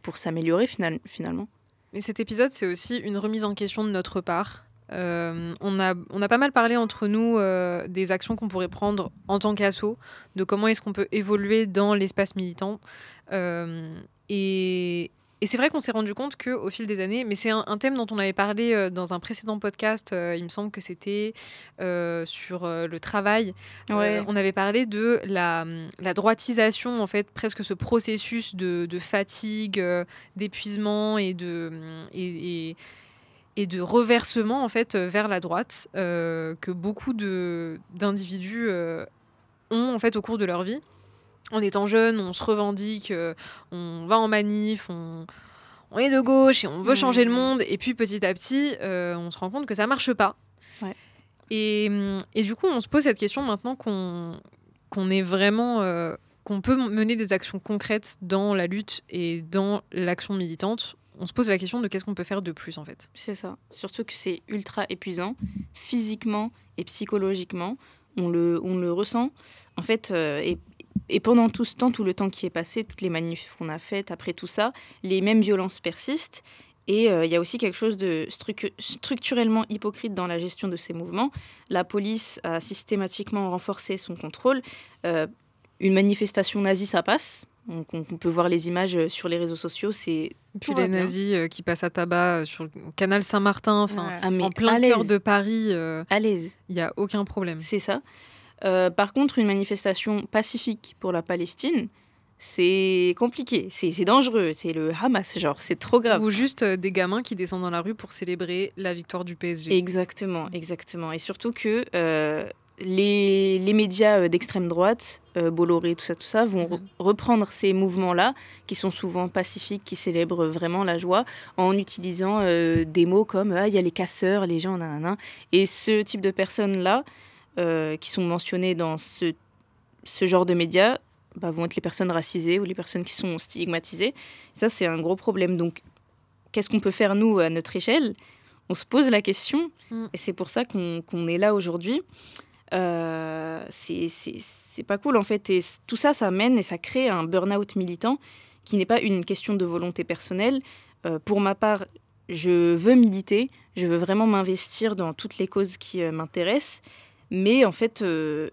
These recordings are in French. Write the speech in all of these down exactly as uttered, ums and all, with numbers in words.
pour s'améliorer final- finalement. Mais cet épisode, c'est aussi une remise en question de notre part. Euh, on, a, on a pas mal parlé entre nous euh, des actions qu'on pourrait prendre en tant qu'asso, de comment est-ce qu'on peut évoluer dans l'espace militant. Euh, et, et c'est vrai qu'on s'est rendu compte qu'au fil des années, mais c'est un, un thème dont on avait parlé euh, dans un précédent podcast, euh, il me semble que c'était euh, sur euh, le travail. Ouais. Euh, on avait parlé de la, la droitisation, en fait, presque ce processus de, de fatigue, euh, d'épuisement et de... Et, et, et de reversement en fait vers la droite euh, que beaucoup de, d'individus euh, ont en fait au cours de leur vie. En étant jeune, on se revendique, euh, on va en manif, on, on est de gauche et on veut changer Mmh. le monde. Et puis petit à petit, euh, on se rend compte que ça marche pas. Ouais. Et, et du coup, on se pose cette question maintenant qu'on, qu'on est vraiment... Euh, qu'on peut mener des actions concrètes dans la lutte et dans l'action militante. On se pose la question de qu'est-ce qu'on peut faire de plus, en fait. C'est ça. Surtout que c'est ultra épuisant, physiquement et psychologiquement. On le, on le ressent. En fait, euh, et, et pendant tout ce temps, tout le temps qui est passé, toutes les manifs qu'on a faites, après tout ça, les mêmes violences persistent. Et il euh, y a aussi quelque chose de stru- structurellement hypocrite dans la gestion de ces mouvements. La police a systématiquement renforcé son contrôle. Euh, une manifestation nazie, ça passe. Donc, on peut voir les images sur les réseaux sociaux, c'est puis les nazis euh, qui passent à tabac euh, sur le canal Saint-Martin, enfin ouais. ah, en plein cœur de Paris, euh, à l'aise. Il y a aucun problème. C'est ça. Euh, par contre, une manifestation pacifique pour la Palestine, c'est compliqué, c'est, c'est dangereux, c'est le Hamas, genre, c'est trop grave. Ou juste euh, des gamins qui descendent dans la rue pour célébrer la victoire du P S G. Exactement, exactement. Et surtout que euh, les, les médias d'extrême droite, euh, Bolloré, tout ça, tout ça, vont re- reprendre ces mouvements-là, qui sont souvent pacifiques, qui célèbrent vraiment la joie, en utilisant euh, des mots comme « ah, il y a les casseurs, les gens, nanana ». Et ce type de personnes-là, euh, qui sont mentionnées dans ce, ce genre de médias, bah, vont être les personnes racisées ou les personnes qui sont stigmatisées. Ça, c'est un gros problème. Donc, qu'est-ce qu'on peut faire, nous, à notre échelle ? On se pose la question, mm. et c'est pour ça qu'on, qu'on est là aujourd'hui. Euh, c'est, c'est, c'est pas cool en fait, et tout ça, ça mène et ça crée un burn-out militant qui n'est pas une question de volonté personnelle. Euh, pour ma part, je veux militer, je veux vraiment m'investir dans toutes les causes qui euh, m'intéressent, mais en fait, euh,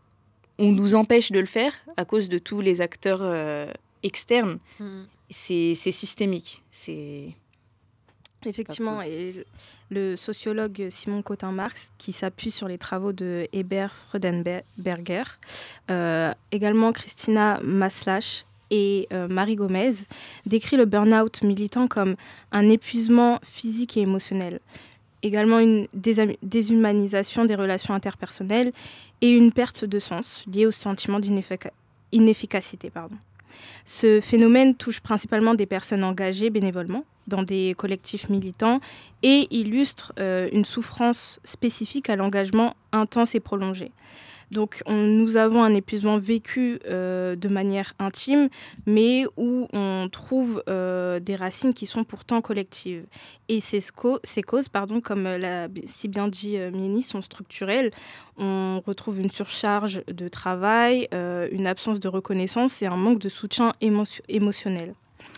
on nous empêche de le faire à cause de tous les acteurs euh, externes. Mm. C'est, c'est systémique, c'est... Effectivement, et le sociologue Simon Cotin-Marx, qui s'appuie sur les travaux de Herbert Freudenberger, euh, également Christina Maslach et euh, Marie Gomez, décrit le burn-out militant comme un épuisement physique et émotionnel, également une désam- déshumanisation des relations interpersonnelles et une perte de sens liée au sentiment d'inefficacité. Pardon. Ce phénomène touche principalement des personnes engagées bénévolement dans des collectifs militants et illustre euh, une souffrance spécifique à l'engagement intense et prolongé. Donc, on, nous avons un épuisement vécu euh, de manière intime, mais où on trouve euh, des racines qui sont pourtant collectives. Et ces, sco- ces causes, pardon, comme l'a si bien dit euh, Mini, sont structurelles. On retrouve une surcharge de travail, euh, une absence de reconnaissance et un manque de soutien émo- émotionnel.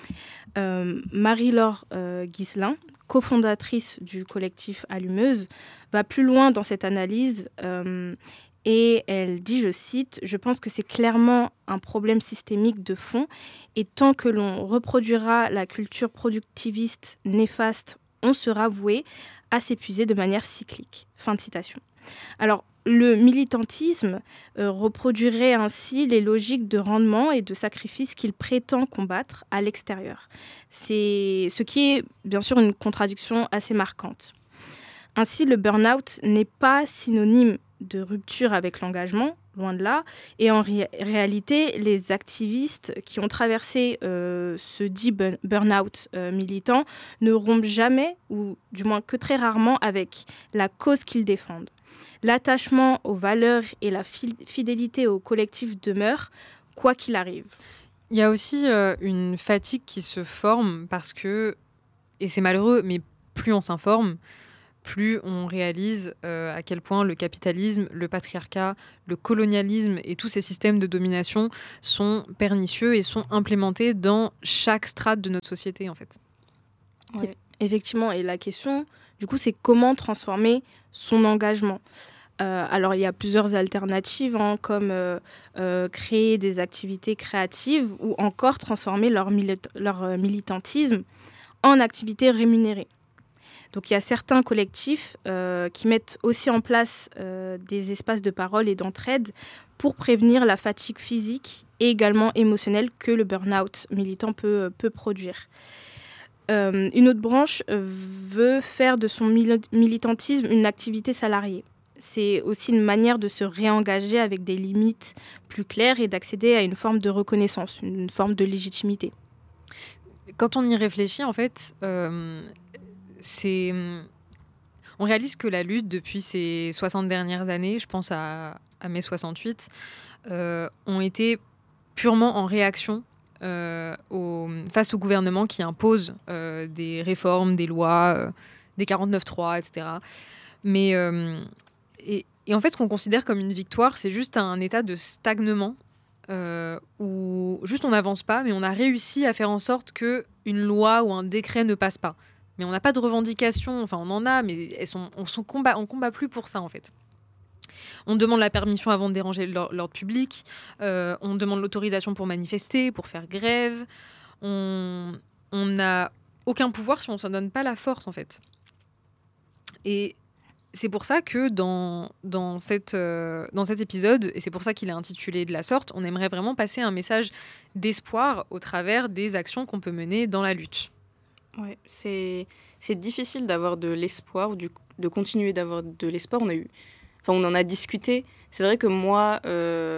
Euh, Marie-Laure euh, Ghislain, cofondatrice du collectif Allumeuse, va plus loin dans cette analyse euh, et elle dit, je cite, « Je pense que c'est clairement un problème systémique de fond et tant que l'on reproduira la culture productiviste néfaste, on sera voué à s'épuiser de manière cyclique. » Fin de citation. Alors, le militantisme euh, reproduirait ainsi les logiques de rendement et de sacrifice qu'il prétend combattre à l'extérieur. C'est ce qui est bien sûr une contradiction assez marquante. Ainsi, le burn-out n'est pas synonyme de rupture avec l'engagement, loin de là. Et en ré- réalité, les activistes qui ont traversé euh, ce dit burn- burn-out euh, militant ne rompent jamais, ou du moins que très rarement, avec la cause qu'ils défendent. L'attachement aux valeurs et la fidélité au collectif demeure, quoi qu'il arrive. Il y a aussi euh, une fatigue qui se forme parce que, et c'est malheureux, mais plus on s'informe, plus on réalise euh, à quel point le capitalisme, le patriarcat, le colonialisme et tous ces systèmes de domination sont pernicieux et sont implémentés dans chaque strate de notre société, en fait. Ouais. Effectivement, et la question, du coup, c'est comment transformer son engagement. Euh, alors, il y a plusieurs alternatives, hein, comme euh, euh, créer des activités créatives ou encore transformer leur, milit- leur euh, militantisme en activités rémunérées. Donc, il y a certains collectifs euh, qui mettent aussi en place euh, des espaces de parole et d'entraide pour prévenir la fatigue physique et également émotionnelle que le burn-out militant peut, peut produire. Euh, une autre branche veut faire de son mili- militantisme une activité salariée. C'est aussi une manière de se réengager avec des limites plus claires et d'accéder à une forme de reconnaissance, une forme de légitimité. Quand on y réfléchit, en fait, euh, c'est... on réalise que la lutte depuis ces soixante dernières années, je pense à, à mai soixante-huit, euh, ont été purement en réaction euh, au, face au gouvernement qui impose euh, des réformes, des lois, euh, des quarante-neuf trois, et cetera. Mais, euh, et, et en fait, ce qu'on considère comme une victoire, c'est juste un état de stagnement euh, où juste on n'avance pas, mais on a réussi à faire en sorte qu'une loi ou un décret ne passe pas. Mais on n'a pas de revendications, enfin on en a, mais elles sont, on ne combat, on combat plus pour ça en fait. On demande la permission avant de déranger l'ordre public, euh, on demande l'autorisation pour manifester, pour faire grève. On n'a aucun pouvoir si on ne s'en donne pas la force en fait. Et c'est pour ça que dans, dans, cette, euh, dans cet épisode, et c'est pour ça qu'il est intitulé de la sorte, on aimerait vraiment passer un message d'espoir au travers des actions qu'on peut mener dans la lutte. Ouais, c'est, c'est difficile d'avoir de l'espoir, ou du, de continuer d'avoir de l'espoir. On a eu, enfin, on en a discuté. C'est vrai que moi, euh,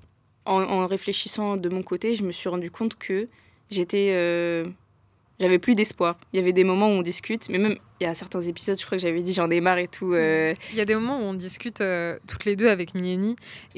en, en réfléchissant de mon côté, je me suis rendu compte que j'étais, euh, j'avais plus d'espoir. Il y avait des moments où on discute, mais même il y a certains épisodes, je crois que j'avais dit j'en ai marre et tout. Euh... Il y a des moments où on discute euh, toutes les deux avec Mieni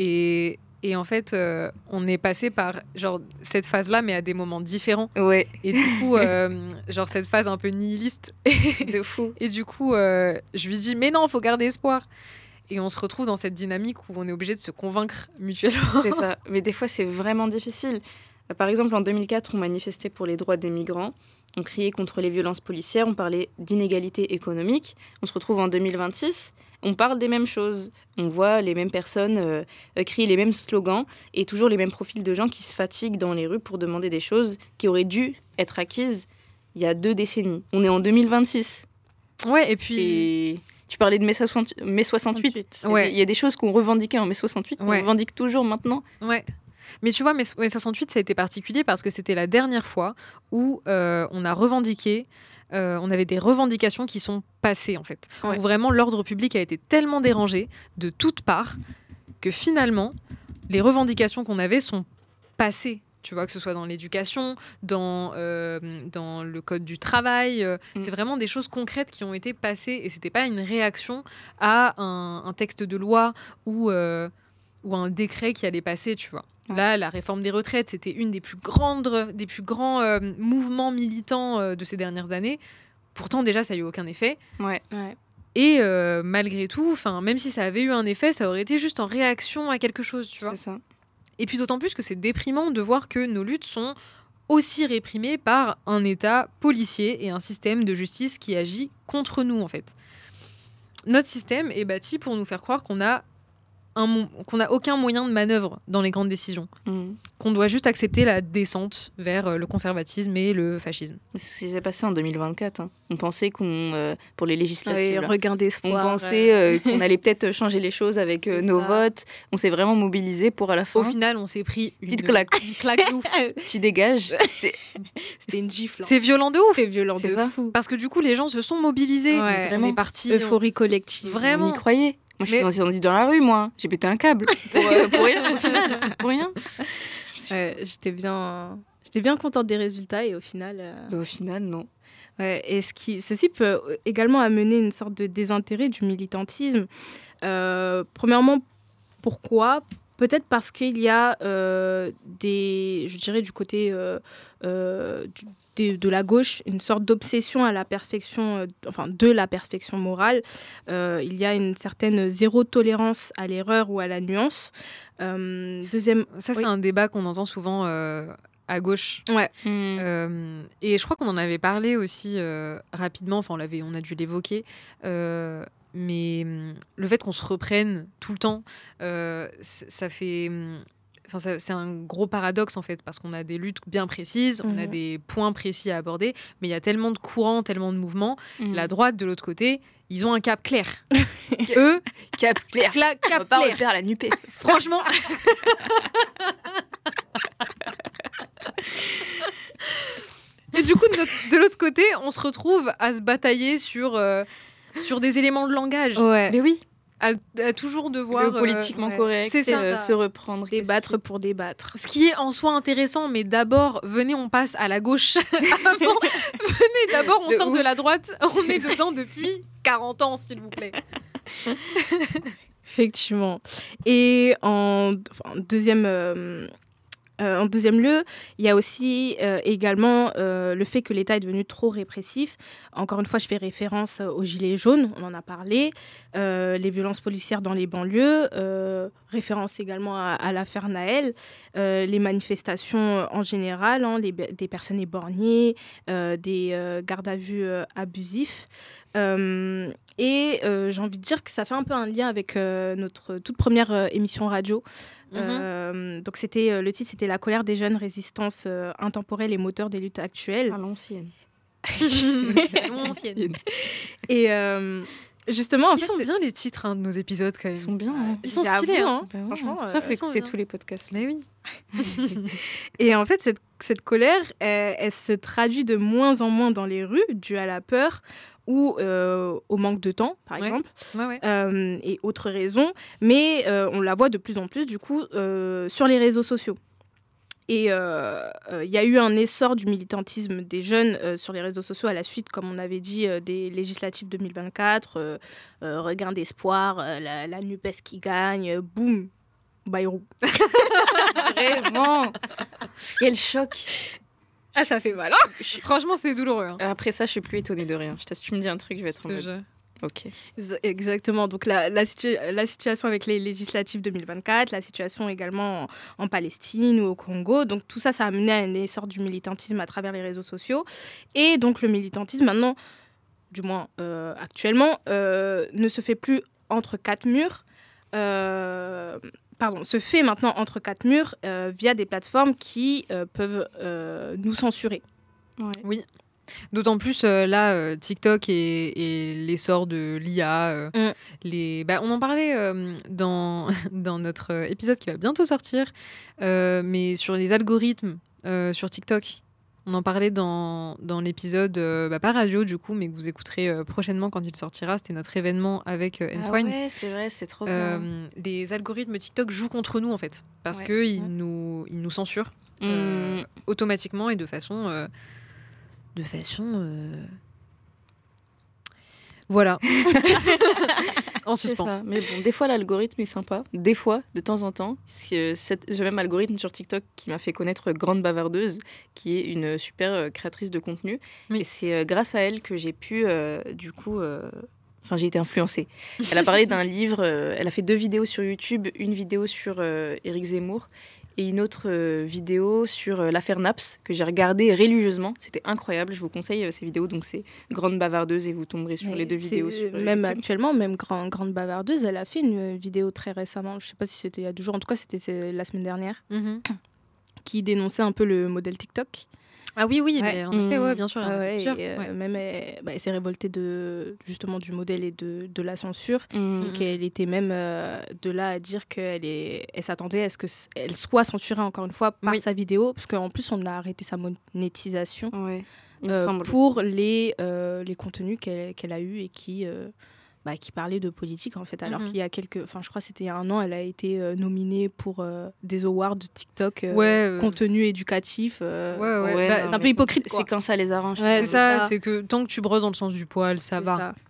et Et en fait, euh, on est passé par genre cette phase-là, mais à des moments différents. Ouais. Et du coup, euh, genre cette phase un peu nihiliste. De fou. Et du coup, euh, je lui dis, mais non, faut garder espoir. Et on se retrouve dans cette dynamique où on est obligé de se convaincre mutuellement. C'est ça. Mais des fois, c'est vraiment difficile. Par exemple, en deux mille quatre, on manifestait pour les droits des migrants. On criait contre les violences policières. On parlait d'inégalité économique. On se retrouve en deux mille vingt-six. On parle des mêmes choses. On voit les mêmes personnes euh, crier les mêmes slogans et toujours les mêmes profils de gens qui se fatiguent dans les rues pour demander des choses qui auraient dû être acquises il y a deux décennies. On est en deux mille vingt-six. Ouais, et puis... C'est... Tu parlais de mai soixante-huit. Ouais. Il y a des choses qu'on revendiquait en mai soixante-huit, qu'on ouais. revendique toujours maintenant. Ouais. Mais tu vois, mai soixante-huit, ça a été particulier parce que c'était la dernière fois où euh, on a revendiqué, euh, on avait des revendications qui sont passées, en fait. Ouais. Où vraiment, l'ordre public a été tellement dérangé de toutes parts que finalement, les revendications qu'on avait sont passées. Tu vois, que ce soit dans l'éducation, dans, euh, dans le code du travail. Euh, mmh. C'est vraiment des choses concrètes qui ont été passées. Et ce n'était pas une réaction à un, un texte de loi ou, euh, ou un décret qui allait passer, tu vois. Ouais. Là, la réforme des retraites, c'était une des plus grandes, des plus grands euh, mouvements militants euh, de ces dernières années. Pourtant, déjà, ça n'a eu aucun effet. Ouais. Ouais. Et euh, malgré tout, même si ça avait eu un effet, ça aurait été juste en réaction à quelque chose, tu vois. C'est ça. Et puis d'autant plus que c'est déprimant de voir que nos luttes sont aussi réprimées par un État policier et un système de justice qui agit contre nous, en fait. Notre système est bâti pour nous faire croire qu'on a un, qu'on n'a aucun moyen de manœuvre dans les grandes décisions, mmh. qu'on doit juste accepter la descente vers le conservatisme et le fascisme. C'est ce qui s'est passé en deux mille vingt-quatre. Hein. On pensait qu'on, euh, pour les législatives, oui, regain d'espoir. On pensait euh, qu'on allait peut-être changer les choses avec euh, nos votes. On s'est vraiment mobilisé pour à la fin. Au final, on s'est pris une petite claque, une claque de ouf. Tu dégages. C'est... C'était une gifle. Hein. C'est violent de ouf. C'est violent c'est de ça. fou. Parce que du coup, les gens se sont mobilisés. Ouais, vraiment. On est partis. Euphorie collective. Vraiment. On y croyait. Moi, je suis mais... descendue dans la rue, moi. J'ai pété un câble. Pour, euh, pour rien, au final. Pour rien. Ouais, j'étais bien... J'étais bien contente des résultats et au final... Euh... Bah, au final, non. Ouais, et ce qui... Ceci peut également amener une sorte de désintérêt du militantisme. Euh, premièrement, pourquoi ? peut-être parce qu'il y a euh, des, je dirais du côté euh, euh, du, de, de la gauche, une sorte d'obsession à la perfection, euh, enfin de la perfection morale. Euh, il y a une certaine zéro tolérance à l'erreur ou à la nuance. Euh, deuxième, Ça, c'est oui. un débat qu'on entend souvent euh, à gauche. Ouais. Mm. Euh, et je crois qu'on en avait parlé aussi euh, rapidement, enfin on, l'avait, on a dû l'évoquer, euh, mais hum, le fait qu'on se reprenne tout le temps, euh, c- ça fait... hum, Enfin, ça- c'est un gros paradoxe en fait, parce qu'on a des luttes bien précises, on a Mhm. des points précis à aborder, mais il y a tellement de courants, tellement de mouvements. Mm. La droite, de l'autre côté, ils ont un cap clair. Eux, Cap clair. cla- On va cap pas clair. refaire la NUPES. Franchement. Et du coup, de, notre- de l'autre côté, on se retrouve à se batailler sur, euh, sur des éléments de langage. Ouais. Mais oui, À, à toujours devoir... le politiquement ouais. correct, C'est ça. euh, se reprendre. Débattre pour débattre. euh, ce qui est en soi intéressant, mais d'abord, venez, on passe à la gauche. Avant, venez, d'abord, on De sort ouf. de la droite. On est dedans depuis quarante ans, s'il vous plaît. Effectivement. Et en, enfin, en deuxième, euh, euh, en deuxième lieu, il y a aussi euh, également euh, le fait que l'État est devenu trop répressif. Encore une fois, je fais référence aux Gilets jaunes, on en a parlé, euh, les violences policières dans les banlieues, euh, référence également à, à l'affaire Naël, euh, les manifestations en général, hein, les, des personnes éborgnées, euh, des euh, gardes à vue euh, abusifs. Euh, et euh, j'ai envie de dire que ça fait un peu un lien avec euh, notre toute première euh, émission radio. Mhm. Euh, donc c'était euh, le titre, c'était La colère des jeunes, résistance euh, intemporelle et moteur des luttes actuelles. À l'ancienne. Ancienne. Et euh, justement, en Ils fait, sont c'est- bien les titres hein, de nos épisodes quand même. Ils sont bien. hein. Ils sont J'avoue, stylés. hein. Hein. Bah ouais, Franchement, c'est pour euh, ça qu'il faut ils sont écouter bien. tous les podcasts. Mais oui. Et en fait, cette, cette colère, elle, elle se traduit de moins en moins dans les rues, due à la peur ou euh, au manque de temps, par Ouais. exemple, Ouais, ouais. euh, et autres raisons. Mais euh, on la voit de plus en plus, du coup, euh, sur les réseaux sociaux. Et il euh, euh, y a eu un essor du militantisme des jeunes euh, sur les réseaux sociaux à la suite, comme on avait dit, euh, des législatives deux mille vingt-quatre, euh, euh, regain d'espoir, euh, la, la NUPES qui gagne, euh, boum, Bayrou. Vraiment. Quel choc. Ah, ça fait mal, hein. Franchement, c'était douloureux. Hein. Après ça, je suis plus étonnée de rien. Je t'assure, tu me dis un truc, je vais être en Ce mode... jeu. Ok. Ex- Exactement. Donc la, la, situ- la situation avec les législatives deux mille vingt-quatre, la situation également en, en Palestine ou au Congo. Donc tout ça, ça a amené à un essor du militantisme à travers les réseaux sociaux. Et donc le militantisme maintenant, du moins euh, actuellement, euh, ne se fait plus entre quatre murs. Euh, pardon, se fait maintenant entre quatre murs euh, via des plateformes qui euh, peuvent euh, nous censurer. Ouais. Oui. D'autant plus euh, là, euh, TikTok et, et l'essor de l'I A. euh, Mm. les... bah, on en parlait euh, dans, dans notre euh, épisode qui va bientôt sortir, euh, mais sur les algorithmes euh, sur TikTok. On en parlait dans, dans l'épisode, euh, bah, pas radio du coup, mais que vous écouterez euh, prochainement quand il sortira. C'était notre événement avec euh, Ah Entwined. ouais, c'est vrai, c'est trop bien. Euh, les algorithmes TikTok jouent contre nous en fait, parce Ouais. qu'ils Ouais. nous, ils nous censurent Mm. euh, automatiquement et de façon... euh, de façon... euh, Voilà. En C'est suspens. ça. Mais bon, des fois, l'algorithme est sympa. Des fois, de temps en temps. Parce que cette- J'ai même algorithme sur TikTok qui m'a fait connaître Grande Bavardeuse, qui est une super euh, créatrice de contenu. Oui. Et c'est euh, grâce à elle que j'ai pu, euh, du coup... euh, Enfin, j'ai été influencée. Elle a parlé d'un livre, euh, elle a fait deux vidéos sur YouTube, une vidéo sur euh, Éric Zemmour et une autre euh, vidéo sur euh, l'affaire Naps que j'ai regardée religieusement. C'était incroyable, je vous conseille euh, ces vidéos. Donc c'est Grande Bavardeuse et vous tomberez sur Mais les deux c'est- vidéos. Sur, euh, même YouTube. actuellement, même grand, Grande Bavardeuse, elle a fait une vidéo très récemment, je ne sais pas si c'était il y a deux jours, en tout cas c'était c'est la semaine dernière, Mhm. qui dénonçait un peu le modèle TikTok. Ah oui, oui, Ouais. mais en effet, Mm. ouais, bien sûr. Ah ouais, bien sûr, et, euh, ouais. même elle, bah, elle s'est révoltée de, justement du modèle et de, de la censure. Mm. Mhm. Et qu'elle était même euh, de là à dire qu'elle est, elle s'attendait à ce qu'elle soit censurée encore une fois par Oui. sa vidéo, parce qu'en plus on a arrêté sa monétisation Ouais, il me euh, semble. pour les, euh, les contenus qu'elle qu'elle a eus et qui, euh, bah, qui parlaient de politique en fait. Alors Mhm. qu'il y a quelques, enfin je crois que c'était il y a un an, elle a été euh, nominée pour euh, des awards de TikTok, euh, Ouais, euh, contenu éducatif. euh, Ouais, ouais. Ouais, bah, non, c'est un peu mais hypocrite, quoi. C'est quand ça les arrange. Ouais, c'est c'est ça, ça. c'est que tant que tu brosses dans le sens du poil, ça c'est va. ça.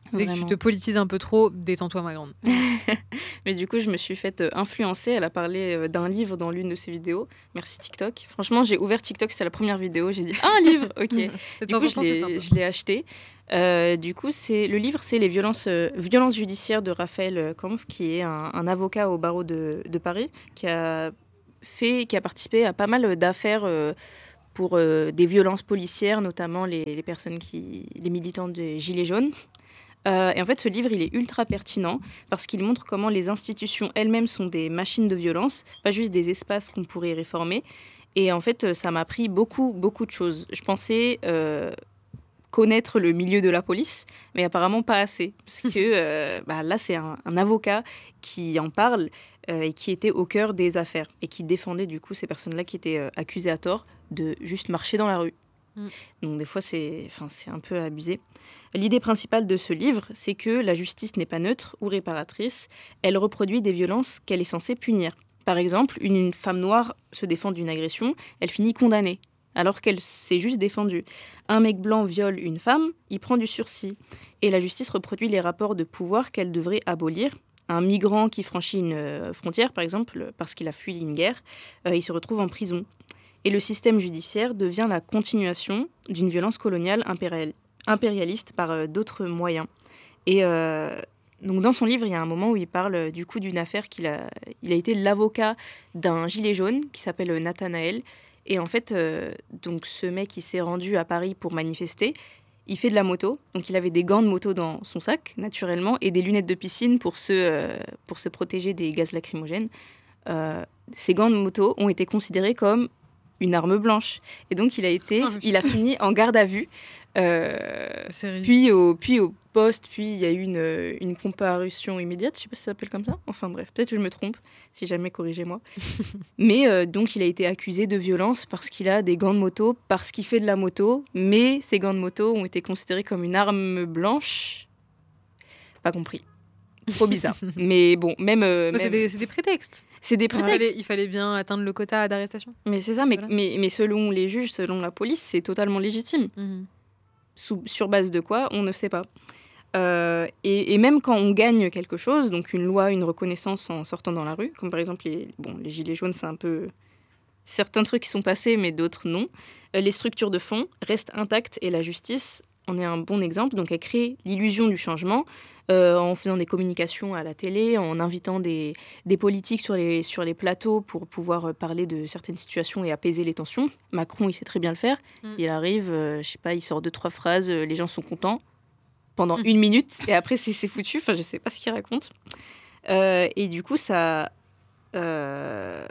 Dès que tu te politises un peu trop, détends-toi, ma grande. Mais du coup, je me suis faite euh, influencer. Elle a parlé euh, d'un livre dans l'une de ses vidéos. Merci TikTok. Franchement, j'ai ouvert TikTok, c'était la première vidéo. J'ai dit, ah, un livre, ok. Du coup, je l'ai, je l'ai acheté. Euh, du coup, c'est, le livre, c'est Les violences, euh, violences judiciaires de Raphaël Kampf, qui est un, un avocat au barreau de, de Paris, qui a, fait, qui a participé à pas mal d'affaires euh, pour euh, des violences policières, notamment les, les personnes qui, les militants des Gilets jaunes. Euh, et en fait, ce livre, il est ultra pertinent parce qu'il montre comment les institutions elles-mêmes sont des machines de violence, pas juste des espaces qu'on pourrait réformer. Et en fait, ça m'a appris beaucoup, beaucoup de choses. Je pensais euh, connaître le milieu de la police, mais apparemment pas assez. Parce que euh, bah, là, c'est un, un avocat qui en parle euh, et qui était au cœur des affaires et qui défendait du coup ces personnes-là qui étaient euh, accusées à tort de juste marcher dans la rue. Mm. Donc des fois, c'est, enfin, c'est un peu abusé. L'idée principale de ce livre, c'est que la justice n'est pas neutre ou réparatrice. Elle reproduit des violences qu'elle est censée punir. Par exemple, une, une femme noire se défend d'une agression, elle finit condamnée, alors qu'elle s'est juste défendue. Un mec blanc viole une femme, il prend du sursis. Et la justice reproduit les rapports de pouvoir qu'elle devrait abolir. Un migrant qui franchit une frontière, par exemple, parce qu'il a fui une guerre, euh, il se retrouve en prison. Et le système judiciaire devient la continuation d'une violence coloniale impériale. impérialiste par euh, d'autres moyens. Et euh, donc dans son livre, il y a un moment où il parle euh, du coup d'une affaire qu'il a... Il a été l'avocat d'un gilet jaune qui s'appelle Nathanaël. Et en fait, euh, donc ce mec, il s'est rendu à Paris pour manifester. Il fait de la moto. Donc il avait des gants de moto dans son sac, naturellement, et des lunettes de piscine pour se, euh, pour se protéger des gaz lacrymogènes. Euh, ces gants de moto ont été considérés comme une arme blanche. Et donc il a, été, il a fini en garde à vue. Euh, puis, au, puis au poste, puis il y a eu une, une comparution immédiate, je sais pas si ça s'appelle comme ça, enfin bref, peut-être que je me trompe, si jamais, corrigez-moi. Mais euh, donc il a été accusé de violence parce qu'il a des gants de moto, parce qu'il fait de la moto, mais ces gants de moto ont été considérés comme une arme blanche. Pas compris. Trop bizarre. Mais bon, même... Euh, même... C'est, des, c'est des prétextes. C'est des prétextes. Il fallait, il fallait bien atteindre le quota d'arrestation. Mais c'est ça, mais, voilà. mais, mais selon les juges, selon la police, c'est totalement légitime. Mmh. Sous, sur base de quoi, on ne sait pas. Euh, et, et même quand on gagne quelque chose, donc une loi, une reconnaissance en sortant dans la rue, comme par exemple les, bon, les gilets jaunes, c'est un peu... Certains trucs qui sont passés, mais d'autres non. Euh, les structures de fond restent intactes et la justice en est un bon exemple. Donc elle crée l'illusion du changement euh, en faisant des communications à la télé, en invitant des, des politiques sur les, sur les plateaux pour pouvoir parler de certaines situations et apaiser les tensions. Macron, il sait très bien le faire. Mm. Il arrive, euh, je sais pas, il sort deux, trois phrases, euh, les gens sont contents pendant mm. une minute et après c'est, c'est foutu. Enfin, je sais pas ce qu'il raconte. Euh, et du coup, ça, euh,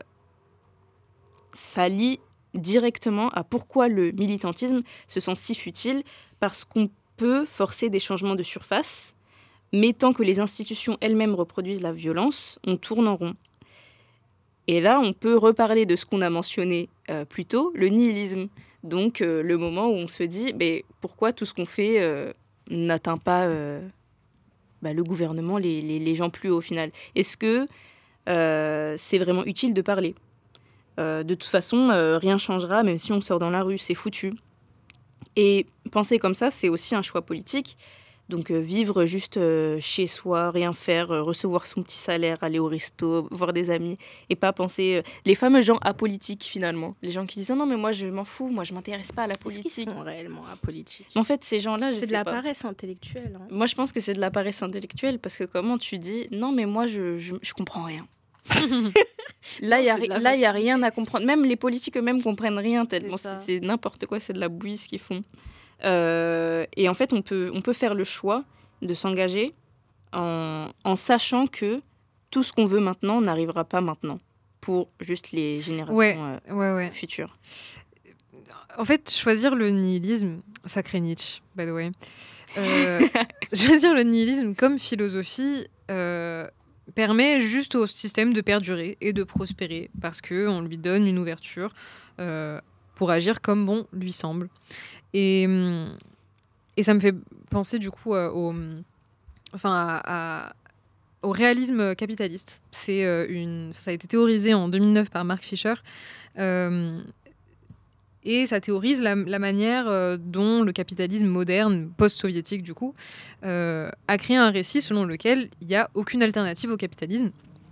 ça lie directement à pourquoi le militantisme se sent si futile, parce qu'on peut forcer des changements de surface, mais tant que les institutions elles-mêmes reproduisent la violence, on tourne en rond. Et là, on peut reparler de ce qu'on a mentionné euh, plus tôt, le nihilisme. Donc, euh, le moment où on se dit, bah, pourquoi tout ce qu'on fait euh, n'atteint pas euh, bah, le gouvernement, les, les, les gens plus hauts au final. Est-ce que euh, c'est vraiment utile de parler ? euh, De toute façon, euh, rien changera, même si on sort dans la rue, c'est foutu. Et penser comme ça, c'est aussi un choix politique. Donc euh, vivre juste euh, chez soi, rien faire, euh, recevoir son petit salaire, aller au resto, voir des amis, et pas penser... Euh, les fameux gens apolitiques, finalement. Les gens qui disent « Non, mais moi, je m'en fous, moi, je m'intéresse pas à la politique. » Est-ce qu'ils sont réellement apolitiques ? En fait, ces gens-là, je C'est sais de la pas. paresse intellectuelle. Hein. Moi, je pense que c'est de la paresse intellectuelle, parce que comment tu dis « Non, mais moi, je, je, je comprends rien. » Là, il n'y a, ri- a rien à comprendre. Même les politiques eux-mêmes comprennent rien, tellement c'est, c'est, c'est n'importe quoi, c'est de la bouillie ce qu'ils font. Euh, et en fait, on peut, on peut faire le choix de s'engager en, en sachant que tout ce qu'on veut maintenant n'arrivera pas maintenant, pour juste les générations ouais, euh, ouais, ouais. futures. En fait, choisir le nihilisme, sacré Nietzsche, by the way, euh, choisir le nihilisme comme philosophie... Euh, permet juste au système de perdurer et de prospérer parce qu'on lui donne une ouverture euh, pour agir comme bon lui semble. Et, et ça me fait penser du coup euh, au, enfin, à, à, au réalisme capitaliste. C'est, euh, une, ça a été théorisé en deux mille neuf par Mark Fisher. Euh, Et ça théorise la, la manière euh, dont le capitalisme moderne, post-soviétique du coup, euh, a créé un récit selon lequel il n'y a aucune alternative au capitalisme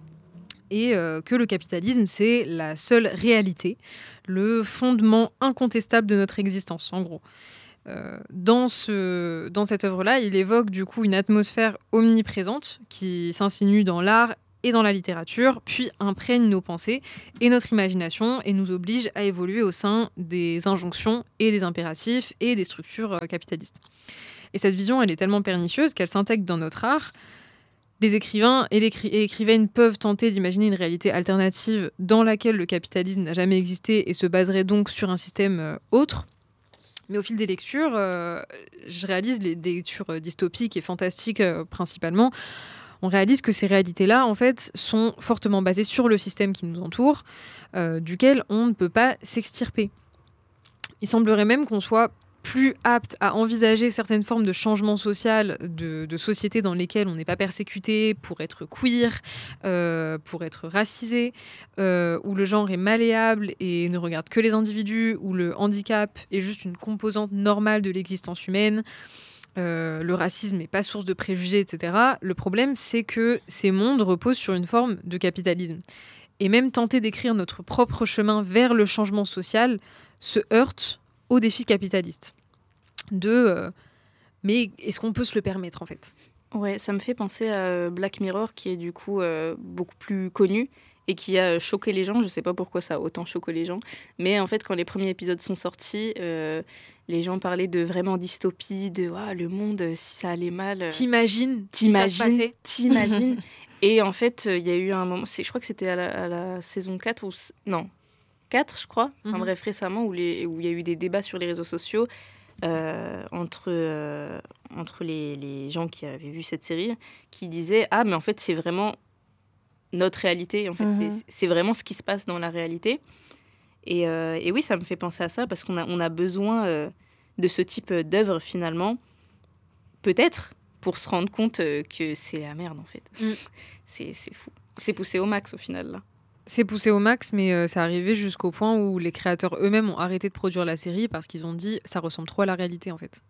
et euh, que le capitalisme, c'est la seule réalité, le fondement incontestable de notre existence, en gros. Euh, dans, ce, dans cette œuvre-là, il évoque du coup une atmosphère omniprésente qui s'insinue dans l'art et dans la littérature, puis imprègne nos pensées et notre imagination et nous oblige à évoluer au sein des injonctions et des impératifs et des structures euh, capitalistes. Et cette vision, elle est tellement pernicieuse qu'elle s'intègre dans notre art. Les écrivains et, l'écri- et écrivaines peuvent tenter d'imaginer une réalité alternative dans laquelle le capitalisme n'a jamais existé et se baserait donc sur un système euh, autre. Mais au fil des lectures, euh, je réalise les, des lectures dystopiques et fantastiques euh, principalement. On réalise que ces réalités-là, en fait, sont fortement basées sur le système qui nous entoure, euh, duquel on ne peut pas s'extirper. Il semblerait même qu'on soit plus apte à envisager certaines formes de changement social, de, de sociétés dans lesquelles on n'est pas persécuté pour être queer, euh, pour être racisé, euh, où le genre est malléable et ne regarde que les individus, où le handicap est juste une composante normale de l'existence humaine, euh, le racisme n'est pas source de préjugés, et cetera. Le problème, c'est que ces mondes reposent sur une forme de capitalisme. Et même tenter d'écrire notre propre chemin vers le changement social se heurte au défi capitaliste. De euh, mais est-ce qu'on peut se le permettre en fait ? Ouais, ça me fait penser à Black Mirror qui est du coup euh, beaucoup plus connu et qui a choqué les gens. Je sais pas pourquoi ça a autant choqué les gens, mais en fait quand les premiers épisodes sont sortis, euh, les gens parlaient de vraiment dystopie, de ah, le monde si ça allait mal. T'imagines T'imagines, si ça se passait t'imagines. Et en fait, il y a eu un moment, c'est, je crois que c'était à la, à la saison quatre ou non. quatre, je crois, enfin, Mhm. bref, récemment, où les, où il y a eu des débats sur les réseaux sociaux euh, entre, euh, entre les, les gens qui avaient vu cette série, qui disaient « Ah, mais en fait, c'est vraiment notre réalité, en fait, Mhm. c'est, c'est vraiment ce qui se passe dans la réalité. » Et, euh, et oui, ça me fait penser à ça, parce qu'on a, on a besoin euh, de ce type d'œuvre, finalement, peut-être, pour se rendre compte euh, que c'est la merde, en fait. Mm. c'est, c'est fou. C'est poussé au max, au final, là. C'est poussé au max, mais euh, c'est arrivé jusqu'au point où les créateurs eux-mêmes ont arrêté de produire la série parce qu'ils ont dit ça ressemble trop à la réalité en fait.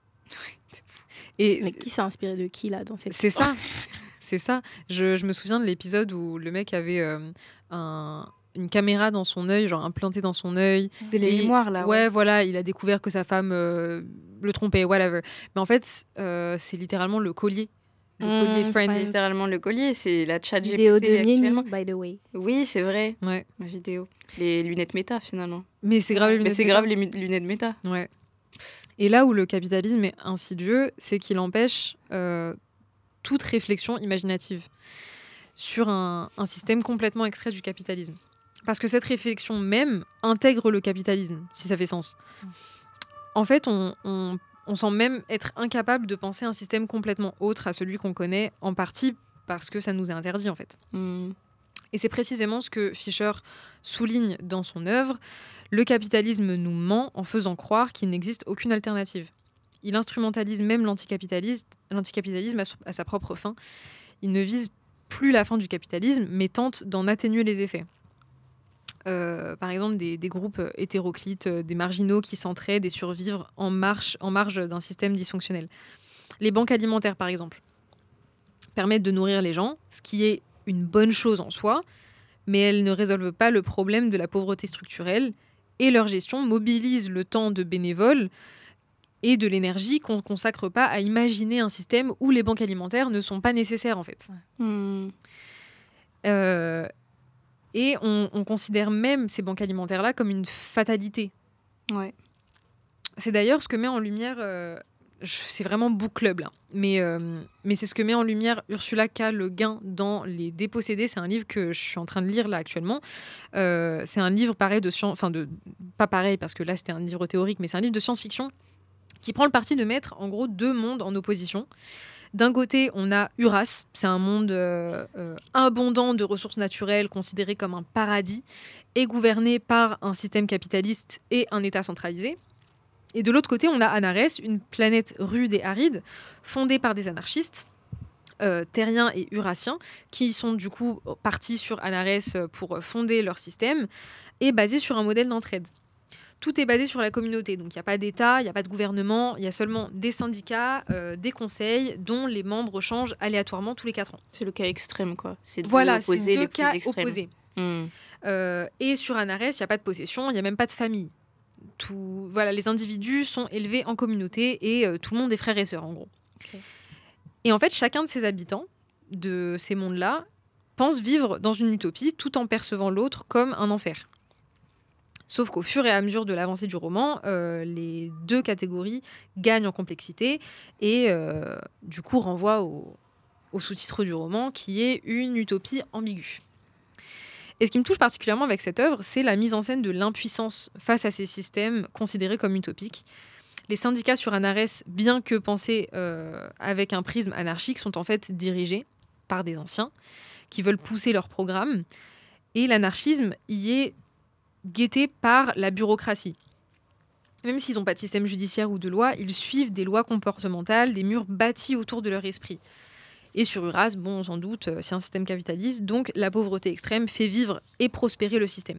Et Mais qui s'est inspiré de qui là dans cette c'est ça, c'est ça. Je, je me souviens de l'épisode où le mec avait euh, un, une caméra dans son œil, genre implantée dans son œil. De la Et- mémoire, là. Ouais, voilà, il a découvert que sa femme euh, le trompait, whatever. Mais en fait, euh, c'est littéralement le collier. Le Mmh, collier Friends. Friends. C'est littéralement le collier, c'est la chat G P T vidéo de Nini, actuellement. by the way. Oui, c'est vrai, Ouais. ma vidéo. Les lunettes méta, finalement. Mais c'est grave les Mais lunettes c'est méta. grave les mu- lunettes méta. Ouais. Et là où le capitalisme est insidieux, c'est qu'il empêche euh, toute réflexion imaginative sur un, un système complètement extrait du capitalisme. Parce que cette réflexion même intègre le capitalisme, si ça fait sens. En fait, on, on, on semble même être incapable de penser un système complètement autre à celui qu'on connaît, en partie parce que ça nous est interdit, en fait. Hmm. Et c'est précisément ce que Fischer souligne dans son œuvre. Le capitalisme nous ment en faisant croire qu'il n'existe aucune alternative. Il instrumentalise même l'anticapitalisme, l'anticapitalisme à, so- à sa propre fin. Il ne vise plus la fin du capitalisme, mais tente d'en atténuer les effets. Euh, par exemple, des, des groupes hétéroclites, euh, des marginaux qui s'entraident et survivent en, marche, en marge d'un système dysfonctionnel. Les banques alimentaires, par exemple, permettent de nourrir les gens, ce qui est une bonne chose en soi, mais elles ne résolvent pas le problème de la pauvreté structurelle et leur gestion mobilise le temps de bénévoles et de l'énergie qu'on ne consacre pas à imaginer un système où les banques alimentaires ne sont pas nécessaires en fait. Hmm. Euh, et on, on considère même ces banques alimentaires-là comme une fatalité. Ouais. C'est d'ailleurs ce que met en lumière... euh, je- c'est vraiment book club là. Mais, euh, mais c'est ce que met en lumière Ursula K. Le Guin dans Les Dépossédés. C'est un livre que je suis en train de lire là actuellement. Euh, c'est un livre pareil de science... Enfin, de, pas pareil parce que là c'était un livre théorique, mais c'est un livre de science-fiction qui prend le parti de mettre en gros deux mondes en opposition. D'un côté, on a Uras, c'est un monde euh, euh, abondant de ressources naturelles, considéré comme un paradis, et gouverné par un système capitaliste et un État centralisé. Et de l'autre côté, on a Anarès, une planète rude et aride, fondée par des anarchistes, euh, terriens et urassiens, qui sont du coup partis sur Anarès pour fonder leur système, et basée sur un modèle d'entraide. tout est basé sur la communauté. Donc, il n'y a pas d'État, il n'y a pas de gouvernement, il y a seulement des syndicats, euh, des conseils dont les membres changent aléatoirement tous les quatre ans. C'est le cas extrême, quoi. C'est deux Voilà, opposés, c'est deux les plus cas extrêmes. opposés. Mmh. Euh, et sur Anares, il n'y a pas de possession, il n'y a même pas de famille. Tout, voilà, les individus sont élevés en communauté et euh, tout le monde est frères et sœurs, en gros. Okay. Et en fait, chacun de ces habitants de ces mondes-là pense vivre dans une utopie tout en percevant l'autre comme un enfer. Sauf qu'au fur et à mesure de l'avancée du roman, euh, les deux catégories gagnent en complexité et euh, du coup renvoient au, au sous-titre du roman qui est une utopie ambiguë. Et ce qui me touche particulièrement avec cette œuvre, c'est la mise en scène de l'impuissance face à ces systèmes considérés comme utopiques. Les syndicats sur Anares, bien que pensés euh, avec un prisme anarchique, sont en fait dirigés par des anciens qui veulent pousser leur programme. Et l'anarchisme y est guetté par la bureaucratie. Même s'ils n'ont pas de système judiciaire ou de loi, ils suivent des lois comportementales, des murs bâtis autour de leur esprit. Et sur Uras, bon, sans doute, c'est un système capitaliste, donc la pauvreté extrême fait vivre et prospérer le système.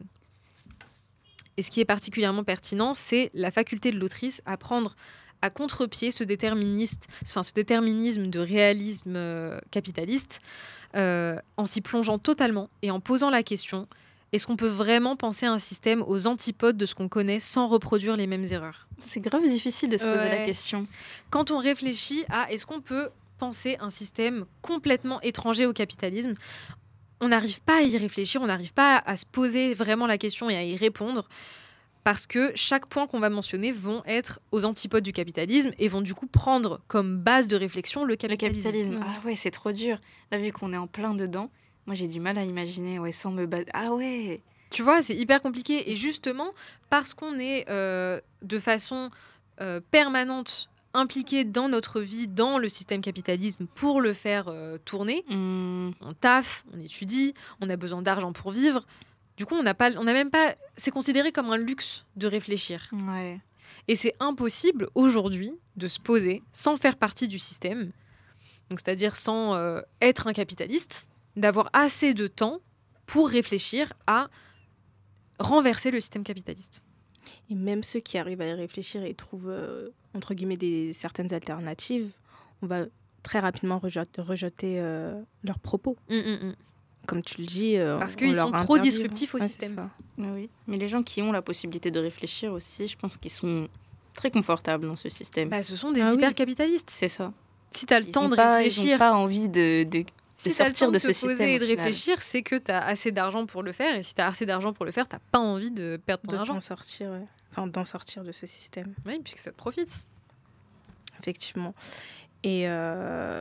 Et ce qui est particulièrement pertinent, c'est la faculté de l'autrice à prendre à contre-pied ce, déterministe, enfin, ce déterminisme de réalisme euh, capitaliste euh, en s'y plongeant totalement et en posant la question, est-ce qu'on peut vraiment penser à un système aux antipodes de ce qu'on connaît sans reproduire les mêmes erreurs ? C'est grave difficile de se poser Ouais. la question. Quand on réfléchit à est-ce qu'on peut penser un système complètement étranger au capitalisme, on n'arrive pas à y réfléchir, on n'arrive pas à se poser vraiment la question et à y répondre parce que chaque point qu'on va mentionner vont être aux antipodes du capitalisme et vont du coup prendre comme base de réflexion le Le capitalisme. capitalisme, ah ouais, c'est trop dur. Là, vu qu'on est en plein dedans, moi j'ai du mal à imaginer, ouais, sans me battre. Ah ouais. Tu vois, c'est hyper compliqué. Et justement, parce qu'on est euh, de façon euh, permanente impliqué dans notre vie, dans le système capitalisme pour le faire euh, tourner, Mmh. on taffe, on étudie, on a besoin d'argent pour vivre. Du coup, on n'a pas, on n'a même pas, c'est considéré comme un luxe de réfléchir. Ouais. Et c'est impossible aujourd'hui de se poser sans faire partie du système, donc c'est-à-dire sans euh, être un capitaliste, d'avoir assez de temps pour réfléchir à renverser le système capitaliste. Et même ceux qui arrivent à y réfléchir et trouvent, euh, entre guillemets, des, certaines alternatives, on va très rapidement rejeter, rejeter euh, leurs propos. Mm, mm, mm. Comme tu le dis, euh, Parce on qu'ils leur sont trop interdit. disruptifs au Ouais, système. c'est ça. Oui. Mais les gens qui ont la possibilité de réfléchir aussi, je pense qu'ils sont très confortables dans ce système. Bah, ce sont des Ah oui. hyper-capitalistes. C'est ça. Si tu as le Ils temps ont de pas, Ils réfléchir, n'ont pas envie de, de, si de tu as le sortir temps de de ce te système. poser et au de final. réfléchir, c'est que tu as assez d'argent pour le faire. Et si tu as assez d'argent pour le faire, tu n'as pas envie de perdre ton De argent. t'en sortir, ouais. Enfin, d'en sortir de ce système, Oui, puisque ça te profite. effectivement. Et euh,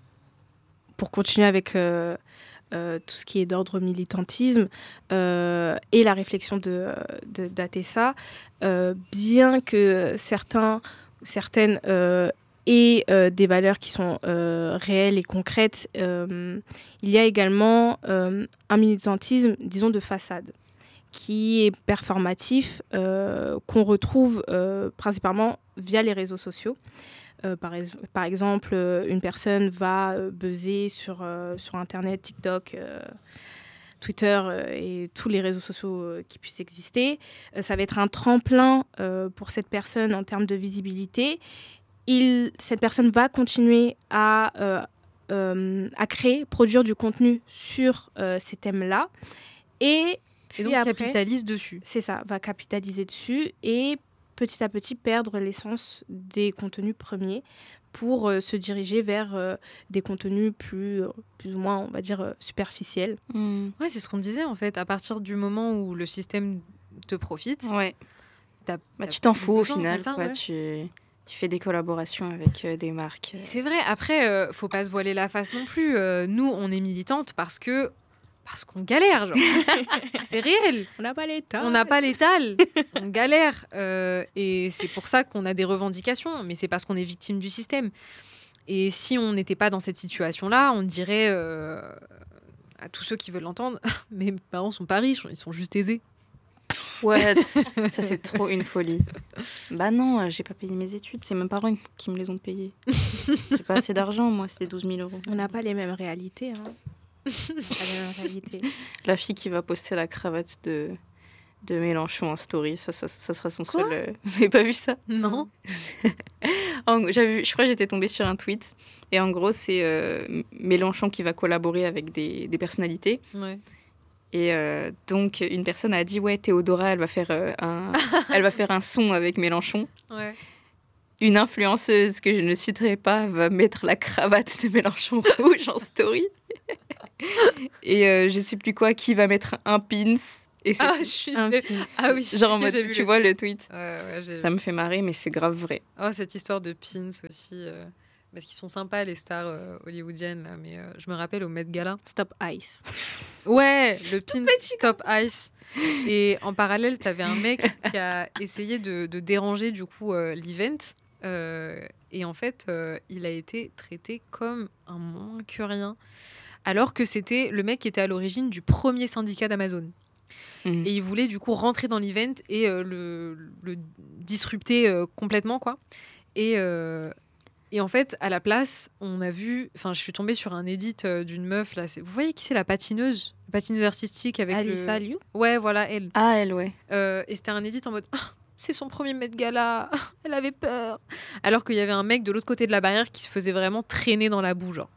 pour continuer avec euh, euh, tout ce qui est d'ordre militantisme euh, et la réflexion de, de, d'Atessa, euh, bien que certains, certaines euh, aient euh, des valeurs qui sont euh, réelles et concrètes, euh, il y a également euh, un militantisme, disons, de façade, qui est performatif, euh, qu'on retrouve euh, principalement via les réseaux sociaux. Euh, par, es- par exemple, euh, une personne va euh, buzzer sur, euh, sur Internet, TikTok, euh, Twitter euh, et tous les réseaux sociaux euh, qui puissent exister. Euh, ça va être un tremplin euh, pour cette personne en termes de visibilité. Il, cette personne va continuer à, euh, euh, à créer, produire du contenu sur euh, ces thèmes-là. Et puis Et donc, après, capitalise dessus. c'est ça, va capitaliser dessus et petit à petit perdre l'essence des contenus premiers pour euh, se diriger vers euh, des contenus plus, euh, plus ou moins, on va dire, euh, superficiels. Mmh. Ouais, c'est ce qu'on disait en fait. À partir du moment où le système te profite, Ouais. t'as- Bah, t'as tu t'en plus fous au besoin, final. c'est ça, quoi. ouais. tu, tu fais des collaborations avec euh, des marques. Et c'est vrai. Après, euh, faut pas se voiler la face non plus. Euh, nous, on est militantes parce que parce qu'on galère. Genre. C'est réel. On n'a pas l'État. On n'a pas l'étal, on galère. euh, et c'est pour ça qu'on a des revendications, mais c'est parce qu'on est victime du système. Et si on n'était pas dans cette situation-là, on dirait euh, à tous ceux qui veulent l'entendre, mes parents sont pas riches, ils sont juste aisés. What Ça, c'est trop une folie. Bah non, euh, j'ai pas payé mes études. C'est mes parents qui me les ont payées. J'ai pas assez d'argent, moi. C'était douze mille euros. On n'a pas les mêmes réalités. Hein. On n'a pas les mêmes réalités. La fille qui va poster la cravate de, de Mélenchon en story. Ça, ça, ça sera son Quoi seul... euh, Vous avez pas vu ça? Non. En- j'avais, je crois que j'étais tombée sur un tweet. Et en gros, c'est euh, Mélenchon qui va collaborer avec des, des personnalités. Ouais. Et euh, donc, une personne a dit, ouais, Théodora, elle va faire, euh, un, elle va faire un son avec Mélenchon. Ouais. Une influenceuse que je ne citerai pas va mettre la cravate de Mélenchon rouge en story. Et euh, je sais plus quoi, qui va mettre un pins. Et c'est Ah, tout. je suis... Un dé- pins. Ah oui, Genre en ok, mode, j'ai vu tu le vois tweet. le tweet. Ouais, ouais, j'ai Ça vu. me fait marrer, mais c'est grave vrai. Oh, cette histoire de pins aussi. euh, Parce qu'ils sont sympas, les stars euh, hollywoodiennes, là. Mais euh, je me rappelle au Met Gala. Stop Ice. Ouais, le pin Stop Ice. Et en parallèle, t'avais un mec qui a essayé de, de déranger du coup euh, l'event. Euh, et en fait, euh, il a été traité comme un moins que rien. Alors que c'était le mec qui était à l'origine du premier syndicat d'Amazon. Mhm. Et il voulait du coup rentrer dans l'event et euh, le, le disrupter euh, complètement, quoi. Et, euh, et en fait, à la place, on a vu... Enfin, je suis tombée sur un edit euh, d'une meuf, là. C'est- Vous voyez qui c'est, la patineuse? La patineuse artistique avec Alissa le... Liu. Ouais, voilà, elle. Ah, elle, ouais. Euh, et c'était un edit en mode... Ah, c'est son premier Met Gala, Ah, elle avait peur. Alors qu'il y avait un mec de l'autre côté de la barrière qui se faisait vraiment traîner dans la boue, genre.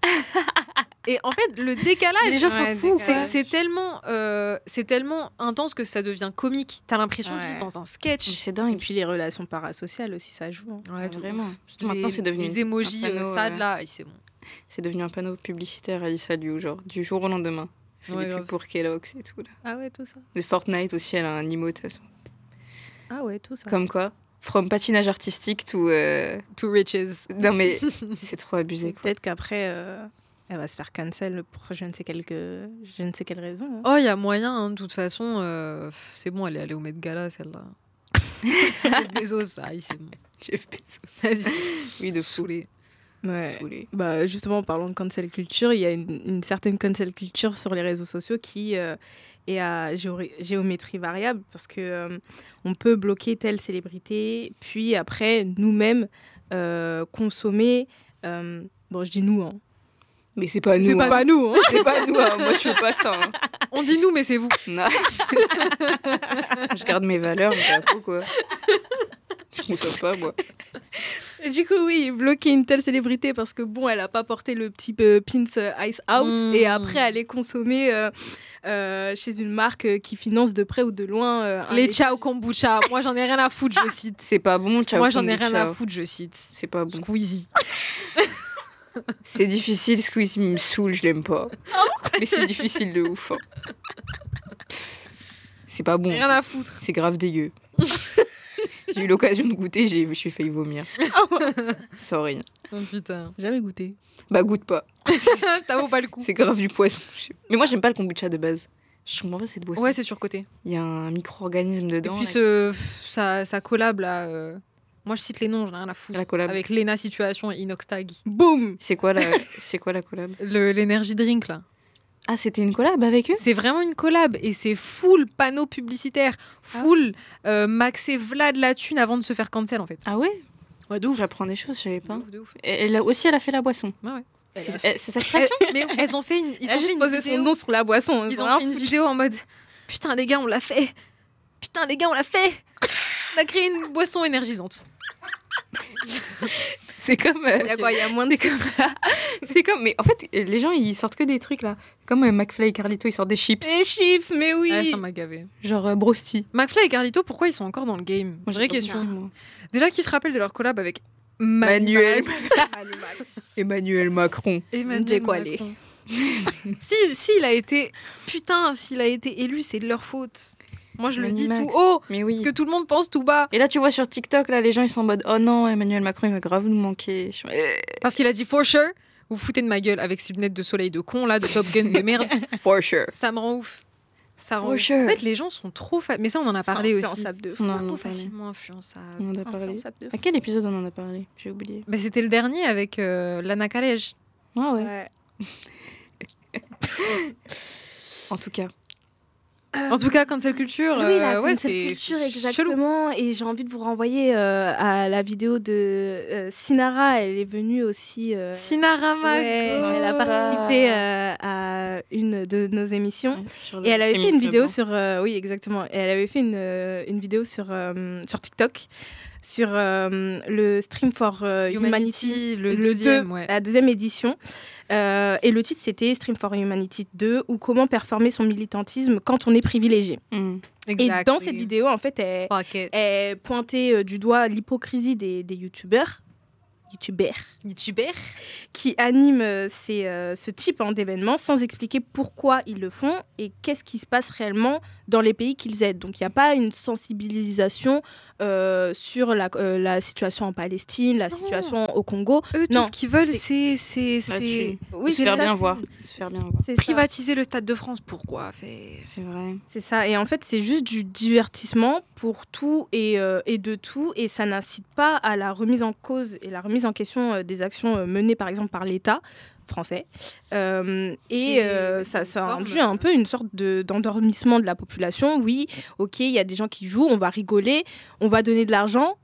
Et en fait, le décalage, Les gens s'en Ouais, foutent. c'est, quoi. c'est tellement, euh, c'est tellement intense que ça devient comique. T'as l'impression de Ouais. vivre dans un Mais sketch. C'est Et dingue. puis les relations parasociales aussi, ça joue. hein. Ouais, de Vraiment. ouf. Maintenant, Les- c'est devenu les emojis un panneau, euh, sad euh, là, et c'est bon. C'est devenu un panneau publicitaire à Alissa Liu, genre, du jour au lendemain. Elle fait Ouais, des grave. pubs pour Kellogg's et tout, là. Ah ouais, tout ça. De Fortnite aussi, elle a un emote. de toute façon. Ah ouais, tout ça. Comme quoi, from patinage artistique to... euh, To riches. Non, mais c'est trop abusé, quoi. Peut-être qu'après, euh, elle va se faire cancel pour je ne sais quelle, je ne sais quelle raison. hein. Oh, il y a moyen, hein, de toute façon. euh, C'est bon, elle est allée au Met Gala, celle-là. Jeff Bezos, ah, c'est bon. Jeff Bezos. Vas-y, Oui, de fou. saoulé. Ouais. Saoulé. Bah, justement, en parlant de cancel culture, il y a une, une certaine cancel culture sur les réseaux sociaux qui euh, est à géo- géométrie variable parce que euh, on peut bloquer telle célébrité, puis après nous-mêmes euh, consommer. euh, bon, je dis nous, hein. Mais c'est pas nous. C'est hein. pas nous. Hein. C'est pas nous, hein. Moi je fais pas ça. hein. On dit nous, mais c'est vous. Non. Je garde mes valeurs, mais pas trop, quoi. Je ne sais pas, moi. Et du coup, oui, bloquer une telle célébrité parce que bon, elle a pas porté le petit euh, pins euh, Ice Out Mm. et après aller consommer euh, euh, chez une marque euh, qui finance de près ou de loin euh, un Les lait- ciao kombucha. Moi, j'en ai rien à foutre, je cite. C'est pas bon, ciao. Moi, j'en ai rien kombucha. à foutre, je cite. C'est pas bon. Squeezie. C'est difficile, Squeezie me saoule, je l'aime pas. Mais c'est difficile de ouf. hein. C'est pas bon. Rien à foutre. C'est grave dégueu. J'ai eu l'occasion de goûter, j'ai, je suis failli vomir. Sorry. Oh putain. Jamais goûté. Bah goûte pas. Ça vaut pas le coup. C'est grave du poisson. Mais moi j'aime pas le kombucha de base. Je comprends pas cette boisson. Ouais, c'est surcoté. Il y a un micro-organisme Et dedans. puis là, ce, ça, ça collab là. euh, Moi, je cite les noms, j'en ai rien à qui- foutre. La collab. Avec Lena Situation et Inoxtag. Boum. C'est quoi la c'est quoi la collab? Le- L'énergie drink là. Ah, c'était une collab avec eux? C'est vraiment une collab et c'est full panneau publicitaire, full euh, maxé Vlad la thune avant de se faire cancel en fait. Ah ouais? Ouais, de ouf. J'apprends des choses, je savais De pas. ouf, de ouf. Et Elle a aussi elle a fait la boisson. Ouais, ouais. C'est elle- c'est sa Elles- création? mais elles ont fait une, ils Ils ont ont fait une posé vidéo. son nom sur la boisson. Ils ont ont rien fait une foutu. vidéo en mode putain les gars on l'a fait. Putain les gars on l'a fait. On a créé une boisson énergisante. C'est comme euh, Il y a quoi? Il y a moins de c'est comme c'est comme mais en fait les gens ils sortent que des trucs là. Comme euh, McFly et Carlito ils sortent des chips. Les chips, mais oui. Ah, ça m'a gavé. Genre euh, Brosty. McFly et Carlito pourquoi ils sont encore dans le game? Moi, Vraie j'ai pas question. compris, moi. Déjà qui se rappelle de leur collab avec Manuel. Max. Emmanuel Macron. Emmanuel J'ai quoi, Macron. si s'il a été putain s'il a été élu c'est de leur faute. Moi je le dis Manimax. tout haut Mais oui. parce que tout le monde pense tout bas Et là tu vois sur TikTok là les gens ils sont en mode oh non Emmanuel Macron il va grave nous manquer. Je suis- Eh, parce qu'il a dit for sure. Vous foutez de ma gueule avec ces lunettes de soleil de con là de Top Gun de merde. For sure. Ça me rend ouf. Ça rend For ouf. sure. En fait les gens sont trop fa... mais ça on en a parlé aussi. Influençable de On fou. en a Trop parlé. facilement influençable. On en a parlé. Influençable de À quel épisode on en a parlé? J'ai oublié. Mais c'était le dernier avec euh, Lana Calèche. Ah ouais. Ouais. En tout cas. En tout cas, cancel culture, oui, la euh, ouais, cancel c'est, culture, c'est chelou. exactement. Et j'ai envie de vous renvoyer euh, à la vidéo de euh, Sinara. Elle est venue aussi. Euh, Sinarama, ouais, go. elle a participé euh, à une de nos émissions. Ouais, sur Et le elle avait fait une féminisme vidéo blanc. sur. euh, oui, exactement. Et elle avait fait une, euh, une vidéo sur, euh, sur TikTok sur euh, le Stream for euh, Humanity, Humanity, le deuxième, deux- ouais. la deuxième édition. Euh, et le titre, c'était Stream for Humanity deux, ou comment performer son militantisme quand on est privilégié. Mm. Et Exactly. dans cette vidéo, en fait, elle, Fuck it. elle pointait euh, du doigt l'hypocrisie des, des youtubeurs, youtubeurs YouTuber. qui animent euh, ces, euh, ce type hein, d'événements sans expliquer pourquoi ils le font et qu'est-ce qui se passe réellement dans les pays qu'ils aident. Donc il n'y a pas une sensibilisation euh, sur la, euh, la situation en Palestine, la Non. situation au Congo. Eux, tout Non, ce qu'ils veulent, c'est- c'est, c'est, La c'est thune. Oui, se c'est faire ça, bien c'est- voir. Se faire bien voir. c'est ça. privatiser le Stade de France. Pourquoi fait... C'est vrai. C'est ça. Et en fait, c'est juste du divertissement pour tout et, euh, et de tout. Et ça n'incite pas à la remise en cause et la remise en question euh, des actions euh, menées, par exemple, par l'État français. Euh, et C'est euh, ça, une ça forme- induit un peu une sorte de, d'endormissement de la population. Oui, ok, il y a des gens qui jouent, on va rigoler, on va donner de l'argent.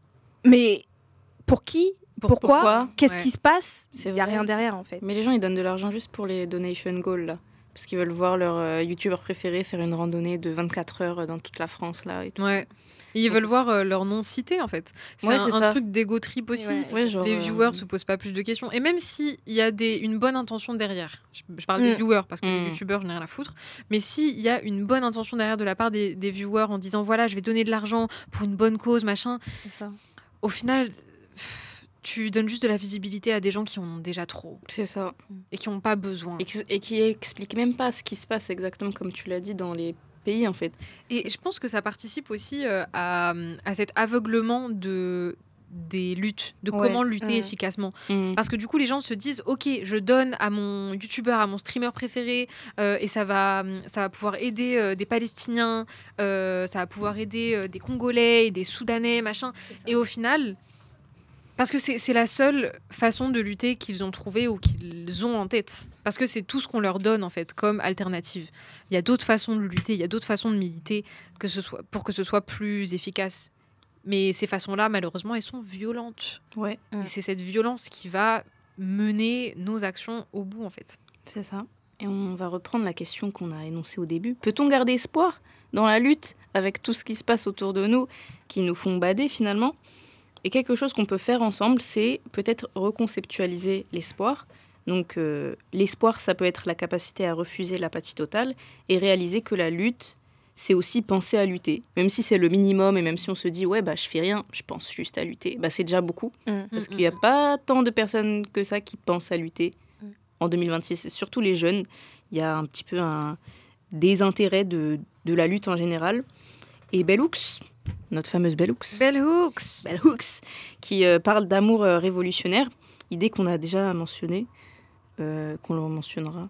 Mais pour qui ? Pourquoi, Pourquoi Qu'est-ce Ouais. qui se passe ? C'est Il n'y a vrai. rien derrière, en fait. Mais les gens, ils donnent de l'argent juste pour les donation goals, là. Parce qu'ils veulent voir leur euh, youtubeur préféré faire une randonnée de vingt-quatre heures dans toute la France, là. Et tout. Ouais. Ils veulent voir euh, leur nom cité, en fait. C'est Ouais, un, c'est un ça. truc d'égo trip aussi. Ouais. Ouais, genre, Les euh, viewers se posent pas plus de questions. Et même s'il y a des, une bonne intention derrière, je, je parle des Mm. viewers parce que Mm. les youtubeurs, je n'ai rien à foutre, mais s'il y a une bonne intention derrière de la part des, des viewers en disant voilà, je vais donner de l'argent pour une bonne cause, machin, C'est ça. au final, pff, tu donnes juste de la visibilité à des gens qui en ont déjà trop C'est ça. et qui n'ont pas besoin. Et, qui- et qui expliquent même pas ce qui se passe exactement, comme tu l'as dit, dans les pays, en fait. Et je pense que ça participe aussi euh, à, à cet aveuglement de, des luttes, de Ouais. comment lutter Ouais. efficacement. Mm. Parce que du coup, les gens se disent, ok, je donne à mon youtubeur, à mon streamer préféré, euh, et ça va, ça va pouvoir aider euh, des Palestiniens, euh, ça va pouvoir aider euh, des Congolais, et des Soudanais, machin. Et au final, parce que c'est c'est la seule façon de lutter qu'ils ont trouvée ou qu'ils ont en tête. Parce que c'est tout ce qu'on leur donne, en fait, comme alternative. Il y a d'autres façons de lutter, il y a d'autres façons de militer que ce soit, pour que ce soit plus efficace. Mais ces façons-là, malheureusement, elles sont violentes. Ouais, Mm. Et c'est cette violence qui va mener nos actions au bout, en fait. c'est ça. Et on va reprendre la question qu'on a énoncée au début. Peut-on garder espoir dans la lutte avec tout ce qui se passe autour de nous, qui nous font bader finalement ? Et quelque chose qu'on peut faire ensemble, c'est peut-être reconceptualiser l'espoir. Donc euh, l'espoir, ça peut être la capacité à refuser l'apathie totale et réaliser que la lutte, c'est aussi penser à lutter. Même si c'est le minimum et même si on se dit « ouais, bah, je fais rien, je pense juste à lutter bah, » c'est déjà beaucoup. Mm. Parce qu'il n'y a pas tant de personnes que ça qui pensent à lutter Mm. en deux mille vingt-six. Surtout les jeunes, il y a un petit peu un désintérêt de, de la lutte en général. Et Bell Hooks, notre fameuse Bell Hooks, Bell Hooks. Bell Hooks, qui euh, parle d'amour euh, révolutionnaire, idée qu'on a déjà mentionnée, euh, qu'on le mentionnera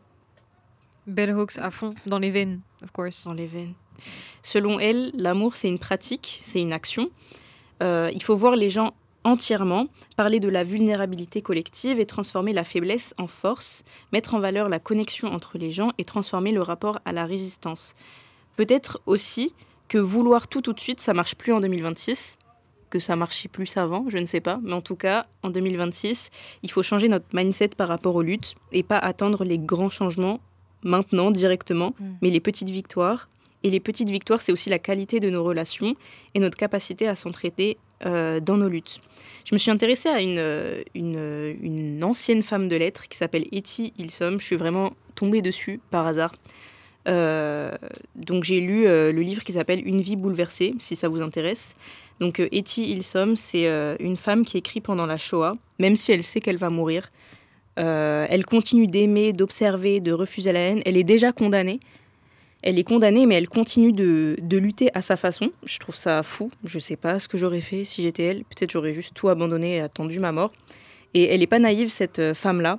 Bell Hooks à fond, dans les veines, of course. dans les veines. Selon elle, l'amour, c'est une pratique, c'est une action. Euh, il faut voir les gens entièrement, parler de la vulnérabilité collective et transformer la faiblesse en force, mettre en valeur la connexion entre les gens et transformer le rapport à la résistance. Peut-être aussi que vouloir tout tout de suite, ça marche plus en deux mille vingt-six, que ça marchait plus avant, je ne sais pas. Mais en tout cas, en deux mille vingt-six, il faut changer notre mindset par rapport aux luttes et pas attendre les grands changements maintenant, directement, Mm. mais les petites victoires. Et les petites victoires, c'est aussi la qualité de nos relations et notre capacité à s'entraider euh, dans nos luttes. Je me suis intéressée à une, euh, une, euh, une ancienne femme de lettres qui s'appelle Etty Hillesum. Je suis vraiment tombée dessus par hasard. Euh, donc j'ai lu euh, le livre qui s'appelle Une vie bouleversée, si ça vous intéresse. Donc euh, Etty Hillesum, c'est euh, une femme qui écrit pendant la Shoah, même si elle sait qu'elle va mourir. Euh, elle continue d'aimer, d'observer, de refuser la haine. Elle est déjà condamnée. Elle est condamnée, mais elle continue de, de lutter à sa façon. Je trouve ça fou. Je sais pas ce que j'aurais fait si j'étais elle. Peut-être j'aurais juste tout abandonné et attendu ma mort. Et elle n'est pas naïve, cette euh, femme-là.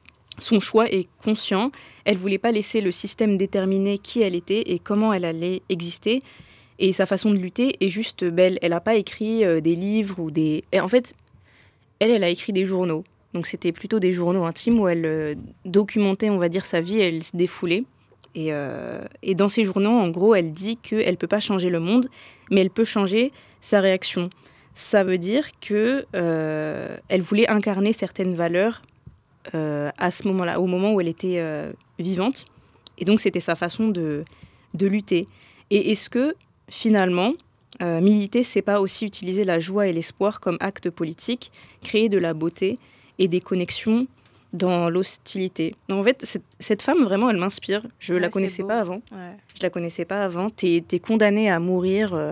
Son choix est conscient. Elle voulait pas laisser le système déterminer qui elle était et comment elle allait exister. Et sa façon de lutter est juste belle. Elle n'a pas écrit euh, des livres ou des... Et en fait, elle, elle a écrit des journaux. Donc c'était plutôt des journaux intimes où elle euh, documentait, on va dire, sa vie. Elle se défoulait. Et, euh, et dans ses journaux, en gros, elle dit qu'elle ne peut pas changer le monde, mais elle peut changer sa réaction. Ça veut dire qu'elle euh, voulait incarner certaines valeurs euh, à ce moment-là, au moment où elle était euh, vivante. Et donc, c'était sa façon de, de lutter. Et est-ce que, finalement, euh, militer, c'est pas aussi utiliser la joie et l'espoir comme acte politique, créer de la beauté et des connexions dans l'hostilité. Donc, en fait, cette, cette femme, vraiment, elle m'inspire. Je Ouais, la c'est connaissais beau. pas avant. Ouais. Je la connaissais pas avant. T'es, t'es condamnée à mourir euh,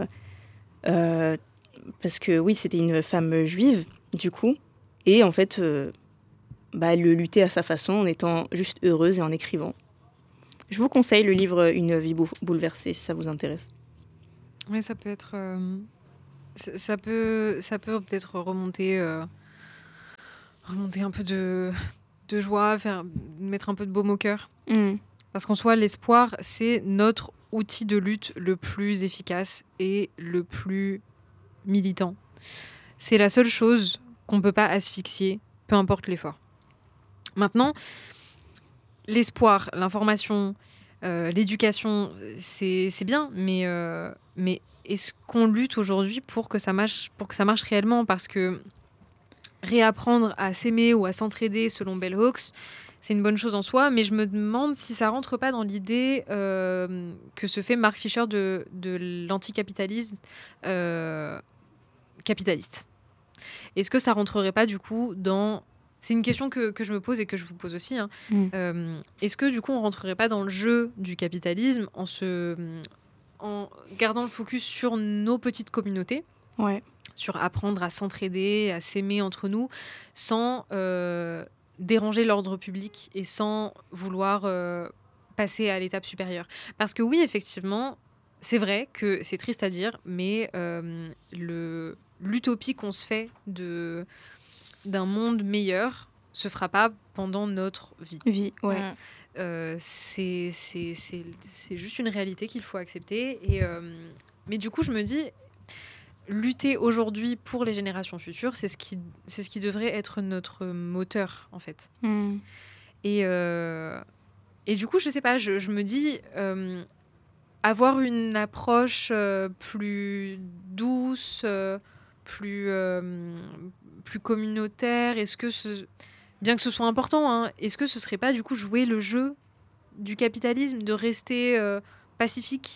euh, parce que, oui, c'était une femme juive, du coup. Et en fait, euh, bah, elle luttait à sa façon en étant juste heureuse et en écrivant. Je vous conseille le livre Une vie bou- bouleversée, si ça vous intéresse. Ouais, ça peut être. euh, ça, ça peut, ça peut peut-être remonter, euh, remonter un peu de, de joie, faire, mettre un peu de baume au cœur. Mm. Parce qu'en soi, l'espoir, c'est notre outil de lutte le plus efficace et le plus militant. C'est la seule chose qu'on ne peut pas asphyxier, peu importe l'effort. Maintenant, l'espoir, l'information, euh, l'éducation, c'est, c'est bien, mais, euh, mais est-ce qu'on lutte aujourd'hui pour que ça marche, pour que ça marche réellement ? Parce que réapprendre à s'aimer ou à s'entraider, selon Bell Hooks, c'est une bonne chose en soi, mais je me demande si ça rentre pas dans l'idée euh, que se fait Mark Fisher de, de l'anticapitalisme euh, capitaliste. Est-ce que ça rentrerait pas du coup dans... C'est une question que, que je me pose et que je vous pose aussi. Hein. Mm. Euh, est-ce que du coup on rentrerait pas dans le jeu du capitalisme en, se, en gardant le focus sur nos petites communautés, Ouais. sur apprendre à s'entraider, à s'aimer entre nous, sans euh, déranger l'ordre public et sans vouloir euh, passer à l'étape supérieure. Parce que oui, effectivement, c'est vrai que c'est triste à dire, mais euh, le, l'utopie qu'on se fait de, d'un monde meilleur se fera pas pendant notre vie. Vie, ouais. Ouais. Euh, c'est, c'est, c'est, c'est juste une réalité qu'il faut accepter. Et, euh, mais du coup, je me dis, lutter aujourd'hui pour les générations futures, c'est ce qui, c'est ce qui devrait être notre moteur, en fait. Mm. Et, euh, et du coup, je sais pas, je, je me dis, euh, avoir une approche euh, plus douce, euh, plus, euh, plus communautaire, est-ce que ce, bien que ce soit important, hein, est-ce que ce serait pas du coup jouer le jeu du capitalisme, de rester euh, pacifique ?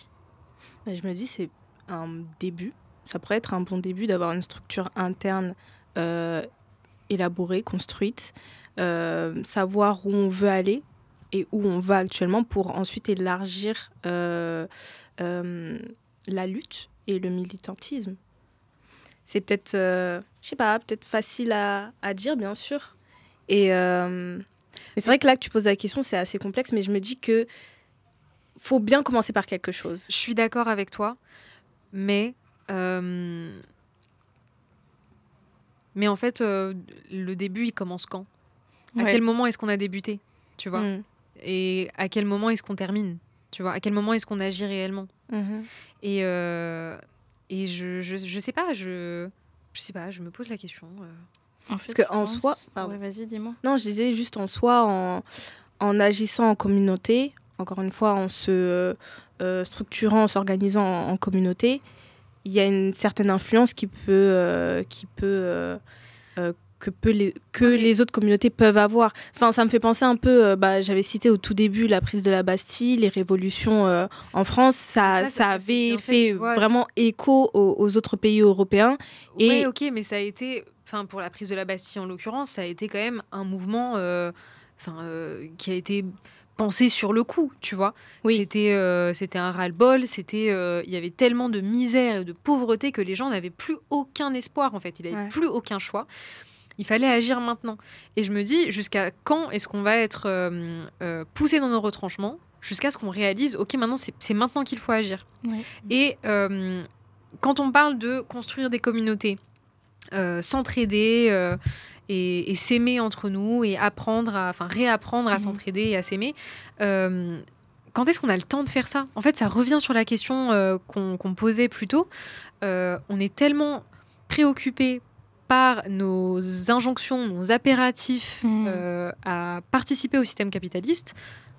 Bah, je me dis, c'est un début. Ça pourrait être un bon début d'avoir une structure interne euh, élaborée, construite, euh, savoir où on veut aller et où on va actuellement pour ensuite élargir euh, euh, la lutte et le militantisme. C'est peut-être, euh, je sais pas, peut-être facile à, à dire, bien sûr. Et, euh, mais c'est vrai que là que tu poses la question, c'est assez complexe, mais je me dis que faut bien commencer par quelque chose. Je suis d'accord avec toi, mais... euh, mais en fait, euh, le début, il commence quand ? À Ouais. quel moment est-ce qu'on a débuté ? Tu vois ? Mm. Et à quel moment est-ce qu'on termine ? Tu vois ? À quel moment est-ce qu'on agit réellement ? Mhm. Et, euh, et je, je, je sais pas, je, je sais pas, je me pose la question. euh. En Parce fait, que je en pense- soi- pardon. Ouais, vas-y, dis-moi. Non, je disais juste en soi, en, en agissant en communauté, encore une fois, en se euh, structurant, en s'organisant en, en communauté, il y a une certaine influence qui peut, euh, qui peut, euh, euh, que, peut les, que Ouais, mais- les autres communautés peuvent avoir. Enfin, ça me fait penser un peu, euh, bah, j'avais cité au tout début la prise de la Bastille, les révolutions euh, en France, ça, Ça, ça, ça, ça s'est avait bien fait, fait, tu vois. vraiment écho aux, aux autres pays européens. Et- Ouais, ok, mais ça a été, enfin pour la prise de la Bastille en l'occurrence, ça a été quand même un mouvement, euh, enfin euh, qui a été pensé sur le coup, tu vois. Oui. C'était, euh, c'était un ras-le-bol, c'était, euh, il y avait tellement de misère et de pauvreté que les gens n'avaient plus aucun espoir en fait, ils n'avaient Ouais. plus aucun choix. Il fallait agir maintenant. Et je me dis, jusqu'à quand est-ce qu'on va être euh, euh, poussé dans nos retranchements jusqu'à ce qu'on réalise, ok, maintenant c'est, c'est maintenant qu'il faut agir. Ouais. Et euh, quand on parle de construire des communautés, euh, s'entraider euh, et, et s'aimer entre nous et apprendre, à, enfin réapprendre à Mhm. s'entraider et à s'aimer, euh, quand est-ce qu'on a le temps de faire ça ? En fait, ça revient sur la question euh, qu'on, qu'on posait plus tôt. Euh, on est tellement préoccupé par nos injonctions, nos impératifs Mhm. euh, à participer au système capitaliste,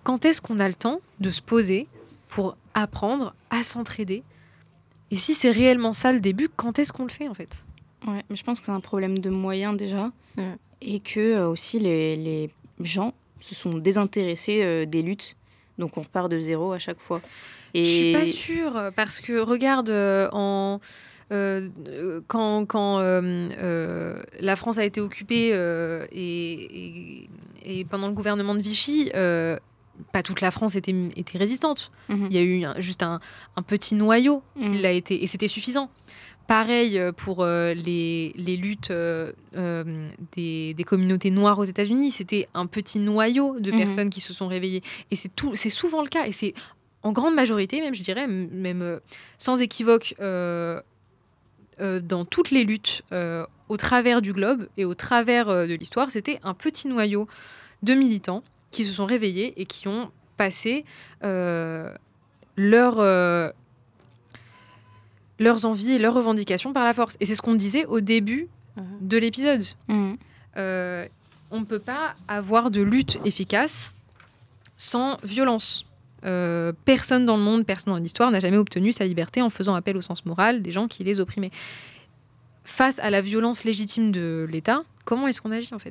quand est-ce qu'on a le temps de se poser pour apprendre à s'entraider ? Et si c'est réellement ça le début, quand est-ce qu'on le fait en fait ? Ouais, mais je pense que c'est un problème de moyens déjà, Mm. et que euh, aussi les, les gens se sont désintéressés euh, des luttes, donc on repart de zéro à chaque fois. Et Je suis pas sûre, parce que regarde, euh, en, euh, euh, quand, quand euh, euh, la France a été occupée euh, et, et, et pendant le gouvernement de Vichy, euh, pas toute la France était, était résistante. Mhm. Il y a eu un- juste un, un petit noyau qui Mhm. l'a été, et c'était suffisant. Pareil euh, pour euh, les, les luttes euh, euh, des, des communautés noires aux États-Unis, c'était un petit noyau de Mhm. personnes qui se sont réveillées. Et c'est tout, c'est souvent le cas, et c'est en grande majorité, même je dirais, m- même euh, sans équivoque, euh, euh, dans toutes les luttes euh, au travers du globe et au travers euh, de l'histoire, c'était un petit noyau de militants qui se sont réveillés et qui ont passé euh, leur, euh, leurs envies et leurs revendications par la force. Et c'est ce qu'on disait au début Mhm. de l'épisode. Mhm. Euh, on ne peut pas avoir de lutte efficace sans violence. Euh, personne dans le monde, personne dans l'histoire n'a jamais obtenu sa liberté en faisant appel au sens moral des gens qui les opprimaient. Face à la violence légitime de l'État, comment est-ce qu'on agit en fait ?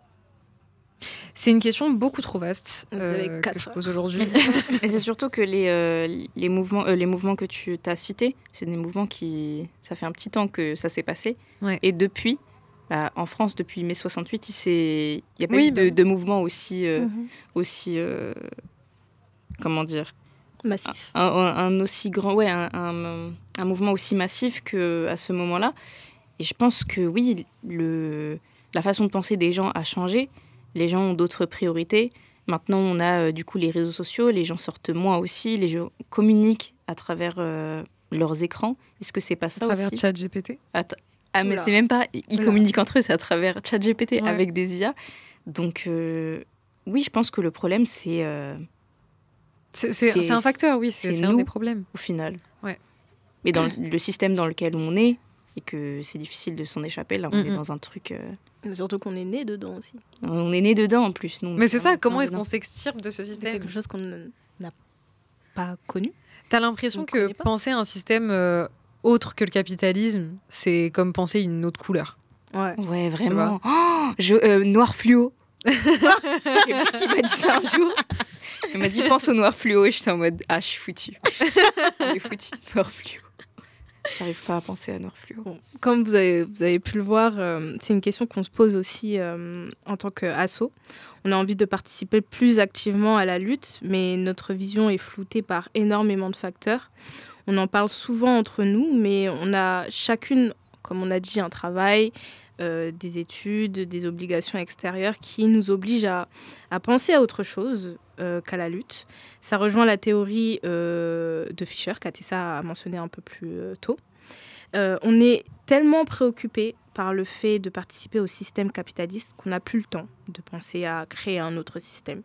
C'est une question beaucoup trop vaste Vous avez euh, quatre que je heures. pose aujourd'hui. Mais c'est surtout que les, euh, les, mouvements, euh, les mouvements que tu as cités, c'est des mouvements qui... Ça fait un petit temps que ça s'est passé. Ouais. Et depuis, bah, en France, depuis mai soixante-huit, il s'est- il n'y a pas Oui, eu bah de, oui. de mouvement aussi... euh, Mhm. aussi euh, comment dire Massif. un, un- un aussi grand... Ouais, un, un, un mouvement aussi massif qu'à ce moment-là. Et je pense que oui, le, la façon de penser des gens a changé. Les gens ont d'autres priorités. Maintenant, on a euh, du coup les réseaux sociaux. Les gens sortent moins aussi. Les gens communiquent à travers euh, leurs écrans. Est-ce que c'est pas ça À travers aussi ChatGPT. Att- Ah, mais Oula. c'est même pas... Ils Oula. communiquent entre eux, c'est à travers ChatGPT Ouais. avec des I A. Donc, euh, oui, je pense que le problème, c'est euh, C'est, c'est- C'est- c'est un facteur, oui, c'est, c'est c'est un nous. des problèmes. au final. Ouais. Mais dans le, le système dans lequel on est, et que c'est difficile de s'en échapper, là, on Mm-mm. est dans un truc... euh, Mais surtout qu'on est né dedans aussi. On est né dedans en plus. Nous, Mais c'est ça, vraiment comment plein est-ce qu'on dedans. s'extirpe de ce C'est système ? quelque chose qu'on n'a pas connu. T'as l'impression On que connaît pas. penser à un système euh, autre que le capitalisme, c'est comme penser à une autre couleur. Ouais. Ouais, vraiment. Oh, je, euh, noir fluo. J'ai vu qui m'a dit ça un jour. Il m'a dit pense au noir fluo et j'étais en mode ah je suis foutue. On est foutu, noir fluo. J'arrive pas à penser à noir fluo. Bon, comme vous avez, vous avez pu le voir, euh, c'est une question qu'on se pose aussi euh, en tant qu'asso. On a envie de participer plus activement à la lutte, mais notre vision est floutée par énormément de facteurs. On en parle souvent entre nous, mais on a chacune, comme on a dit, un travail, euh, des études, des obligations extérieures qui nous obligent à, à penser à autre chose euh, qu'à la lutte. Ça rejoint la théorie euh, de Fischer, qu'Atessa a mentionné un peu plus euh, tôt. Euh, on est tellement préoccupé par le fait de participer au système capitaliste qu'on n'a plus le temps de penser à créer un autre système.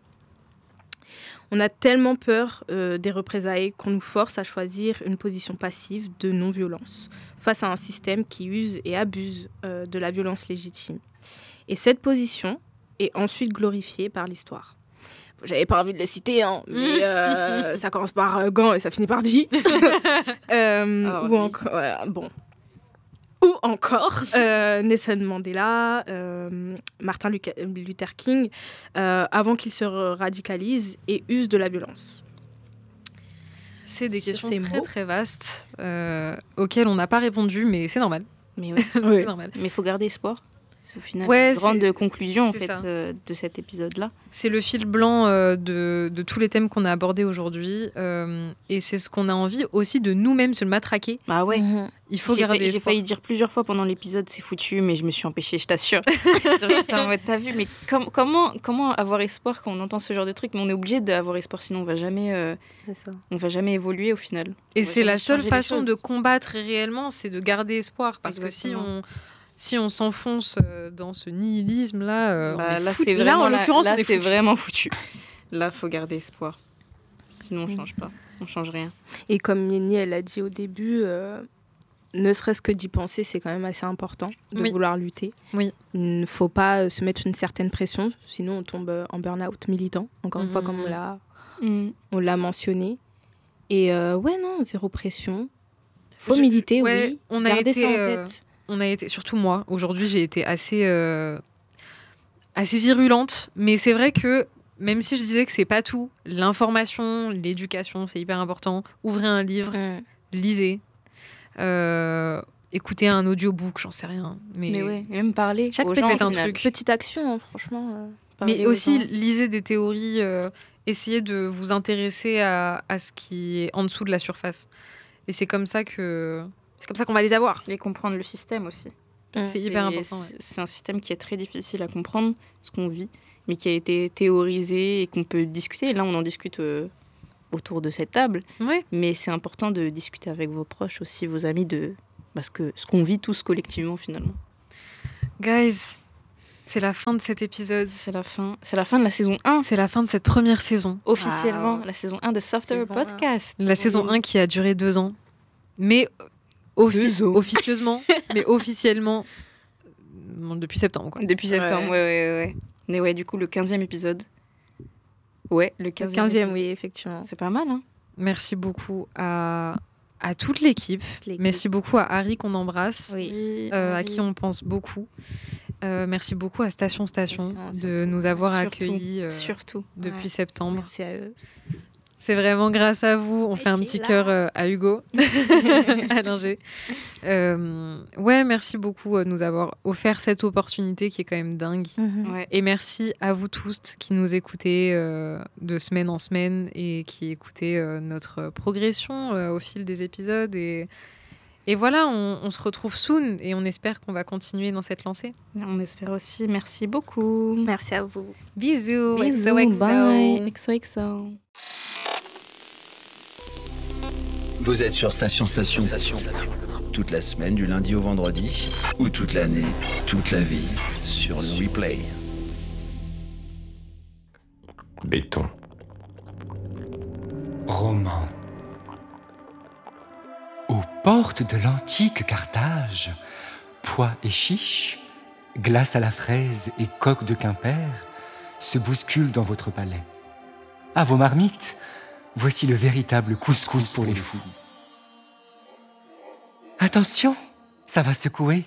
On a tellement peur euh, des représailles qu'on nous force à choisir une position passive de non-violence face à un système qui use et abuse euh, de la violence légitime. Et cette position est ensuite glorifiée par l'histoire. J'avais pas envie de le citer, hein, mais euh, ça commence par euh, Gand et ça finit par dit. Euh, Alors, ou oui. encore, ouais, bon. Ou encore euh, Nelson Mandela, euh, Martin Luca- Luther King, euh, avant qu'ils se radicalisent et usent de la violence. C'est des Sur questions ces très mots. très vastes euh, auxquelles on n'a pas répondu, mais c'est normal. Mais ouais, C'est normal. mais il faut garder espoir. C'est au final Ouais, la grande c'est- conclusion en c'est fait ça. euh, de cet épisode-là. C'est le fil blanc euh, de, de tous les thèmes qu'on a abordés aujourd'hui. euh, et c'est ce qu'on a envie aussi de nous-mêmes se le matraquer. Bah ouais. Il faut J'ai garder failli- J'ai espoir. failli dire plusieurs fois pendant l'épisode c'est foutu, mais je me suis empêchée, je t'assure. Genre, j'étais en mode, t'as vu, mais com- comment, comment avoir espoir quand on entend ce genre de truc? Mais on est obligé d'avoir espoir, sinon on va jamais, euh, C'est ça. on va jamais évoluer au final. Et On va c'est la jamais seule changer les façon choses. de combattre réellement, c'est de garder espoir. Parce que si Exactement. on, si on s'enfonce euh, dans ce nihilisme-là, euh, on Bah, est là, foutu. c'est Là, vraiment en la- l'occurrence, là, on est c'est foutu. vraiment foutu. Là, faut garder espoir. Sinon, on change pas. On change rien. Et comme Yenny, elle a dit au début, euh, ne serait-ce que d'y penser, c'est quand même assez important de Oui. vouloir lutter. Oui. Il ne faut pas euh, se mettre une certaine pression, sinon on tombe euh, en burn-out militant, encore une Mhm. fois, comme on l'a, Mm. on l'a mentionné. Et euh, ouais, non, zéro pression. Faut Je- militer, ouais, oui. on a Gardez été, ça en euh, tête. On a été, surtout moi, aujourd'hui, j'ai été assez, euh, assez virulente. Mais c'est vrai que, même si je disais que c'est pas tout, l'information, l'éducation, c'est hyper important. Ouvrez un livre, Mm. lisez. Euh, écoutez un audiobook, j'en sais rien. Mais, Mais ouais, et même parler Chaque aux petite, gens, peut-être un au final. truc. petite action, hein, franchement. euh, mais Parler aux aussi, gens. lisez des théories. euh, essayez de vous intéresser à, à ce qui est en dessous de la surface. Et c'est comme ça que c'est comme ça qu'on va les avoir. Et comprendre le système aussi. C'est hyper important. ouais. C'est c'est un système qui est très difficile à comprendre, ce qu'on vit, mais qui a été théorisé et qu'on peut discuter. Là, on en discute euh, autour de cette table, Ouais. mais c'est important de discuter avec vos proches aussi, vos amis, de parce que ce qu'on vit tous collectivement finalement. Guys, c'est la fin de cet épisode. C'est la fin, c'est la fin de la saison un. C'est la fin de cette première saison. Officiellement, Wow. la saison un de Software Saison un. Podcast. La saison un qui a duré deux ans. Mais offi- Deux ans. officieusement, mais officiellement euh, depuis septembre. Quoi. Depuis septembre, ouais, Ouais. ouais, ouais. Mais ouais, du coup, le quinzième épisode. Ouais, le Le quinzième. quinzième, épisode. oui, effectivement. C'est pas mal, hein. Merci beaucoup à, à toute l'équipe. l'équipe. Merci beaucoup à Harry qu'on embrasse, Oui. euh, à oui. qui on pense beaucoup. Euh, merci beaucoup à Station Station Station, de surtout. nous avoir Surtout, accueillis euh, Surtout. depuis Ouais. septembre. Merci à eux. C'est vraiment grâce à vous. On fait un Et petit là. cœur euh, à Hugo, à Linger. Euh, ouais, merci beaucoup euh, de nous avoir offert cette opportunité qui est quand même dingue. Ouais. Et merci à vous tous qui nous écoutez euh, de semaine en semaine et qui écoutez euh, notre progression euh, au fil des épisodes. Et, et voilà, on, on se retrouve soon et on espère qu'on va continuer dans cette lancée. On espère aussi. Merci beaucoup. Merci à vous. Bisous, Bisous, X O X O. bye. X O X O. Vous êtes sur Station Station. Toute la semaine, du lundi au vendredi, ou toute l'année, toute la vie, sur le replay. Béton. Roman. Aux portes de l'antique Carthage, pois et chiches, glace à la fraise et coque de Quimper se bousculent dans votre palais. À vos marmites, voici le véritable couscous pour les fous. Attention, ça va secouer.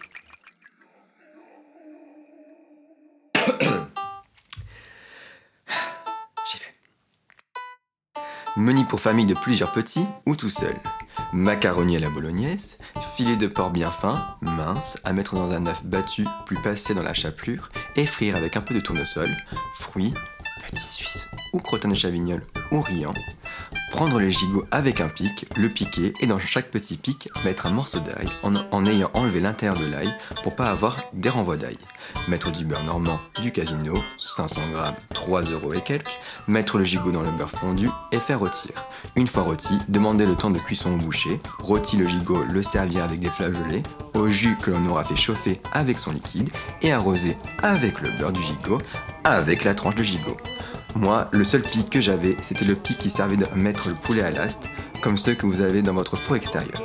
J'y vais. Menu pour famille de plusieurs petits ou tout seul. Macaroni à la bolognaise, filet de porc bien fin, mince, à mettre dans un œuf battu, puis passer dans la chapelure, et frire avec un peu de tournesol, fruits, petits suisses ou crottin de chavignol ou riant. Prendre le gigot avec un pic, le piquer et dans chaque petit pic mettre un morceau d'ail en, en ayant enlevé l'intérieur de l'ail pour pas avoir des renvois d'ail. Mettre du beurre normand du casino, cinq cents grammes, trois euros et quelques. Mettre le gigot dans le beurre fondu et faire rôtir. Une fois rôti, demander le temps de cuisson au boucher. Rôti le gigot, le servir avec des flageolets, au jus que l'on aura fait chauffer avec son liquide et arroser avec le beurre du gigot, avec la tranche de gigot. Moi, le seul pic que j'avais, c'était le pic qui servait de mettre le poulet à l'ast, comme ceux que vous avez dans votre four extérieur.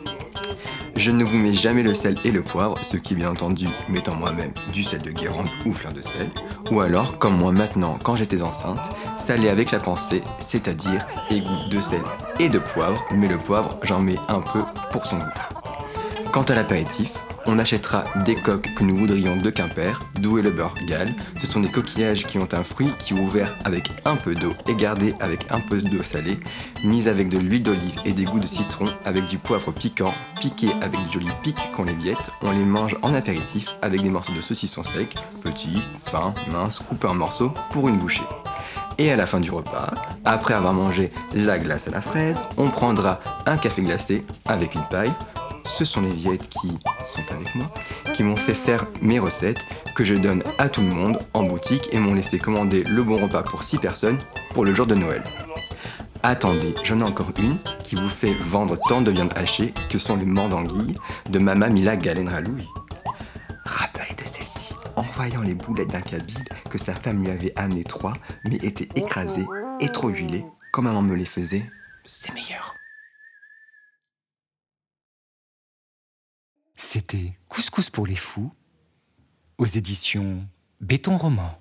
Je ne vous mets jamais le sel et le poivre, ce qui bien entendu mettant moi-même du sel de Guérande ou fleur de sel, ou alors, comme moi maintenant quand j'étais enceinte, salé avec la pensée, c'est-à-dire égout de sel et de poivre, mais le poivre j'en mets un peu pour son goût. Quant à l'apéritif, on achètera des coques que nous voudrions de Quimper, d'où est le beurre Galles. Ce sont des coquillages qui ont un fruit qui est ouvert avec un peu d'eau et gardé avec un peu d'eau salée, mise avec de l'huile d'olive et des goûts de citron avec du poivre piquant, piqué avec du joli pic qu'on les viette. On les mange en apéritif avec des morceaux de saucisson sec, petits, fins, minces, coupés en morceaux pour une bouchée. Et à la fin du repas, après avoir mangé la glace à la fraise, on prendra un café glacé avec une paille. Ce sont les vieillettes qui sont avec moi, qui m'ont fait faire mes recettes, que je donne à tout le monde en boutique et m'ont laissé commander le bon repas pour six personnes pour le jour de Noël. Attendez, j'en ai encore une qui vous fait vendre tant de viande hachée que sont les mandanguilles de Mama Mila Galen Ralouille. Rappelez de celle-ci, en voyant les boulettes d'un kabyle que sa femme lui avait amené trois, mais étaient écrasées et trop huilées, comme maman me les faisait, c'est meilleur. C'était Couscous pour les fous, aux éditions Béton Roman.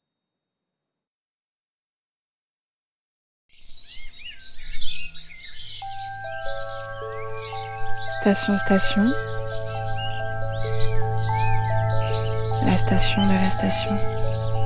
Station, station. La station de la station.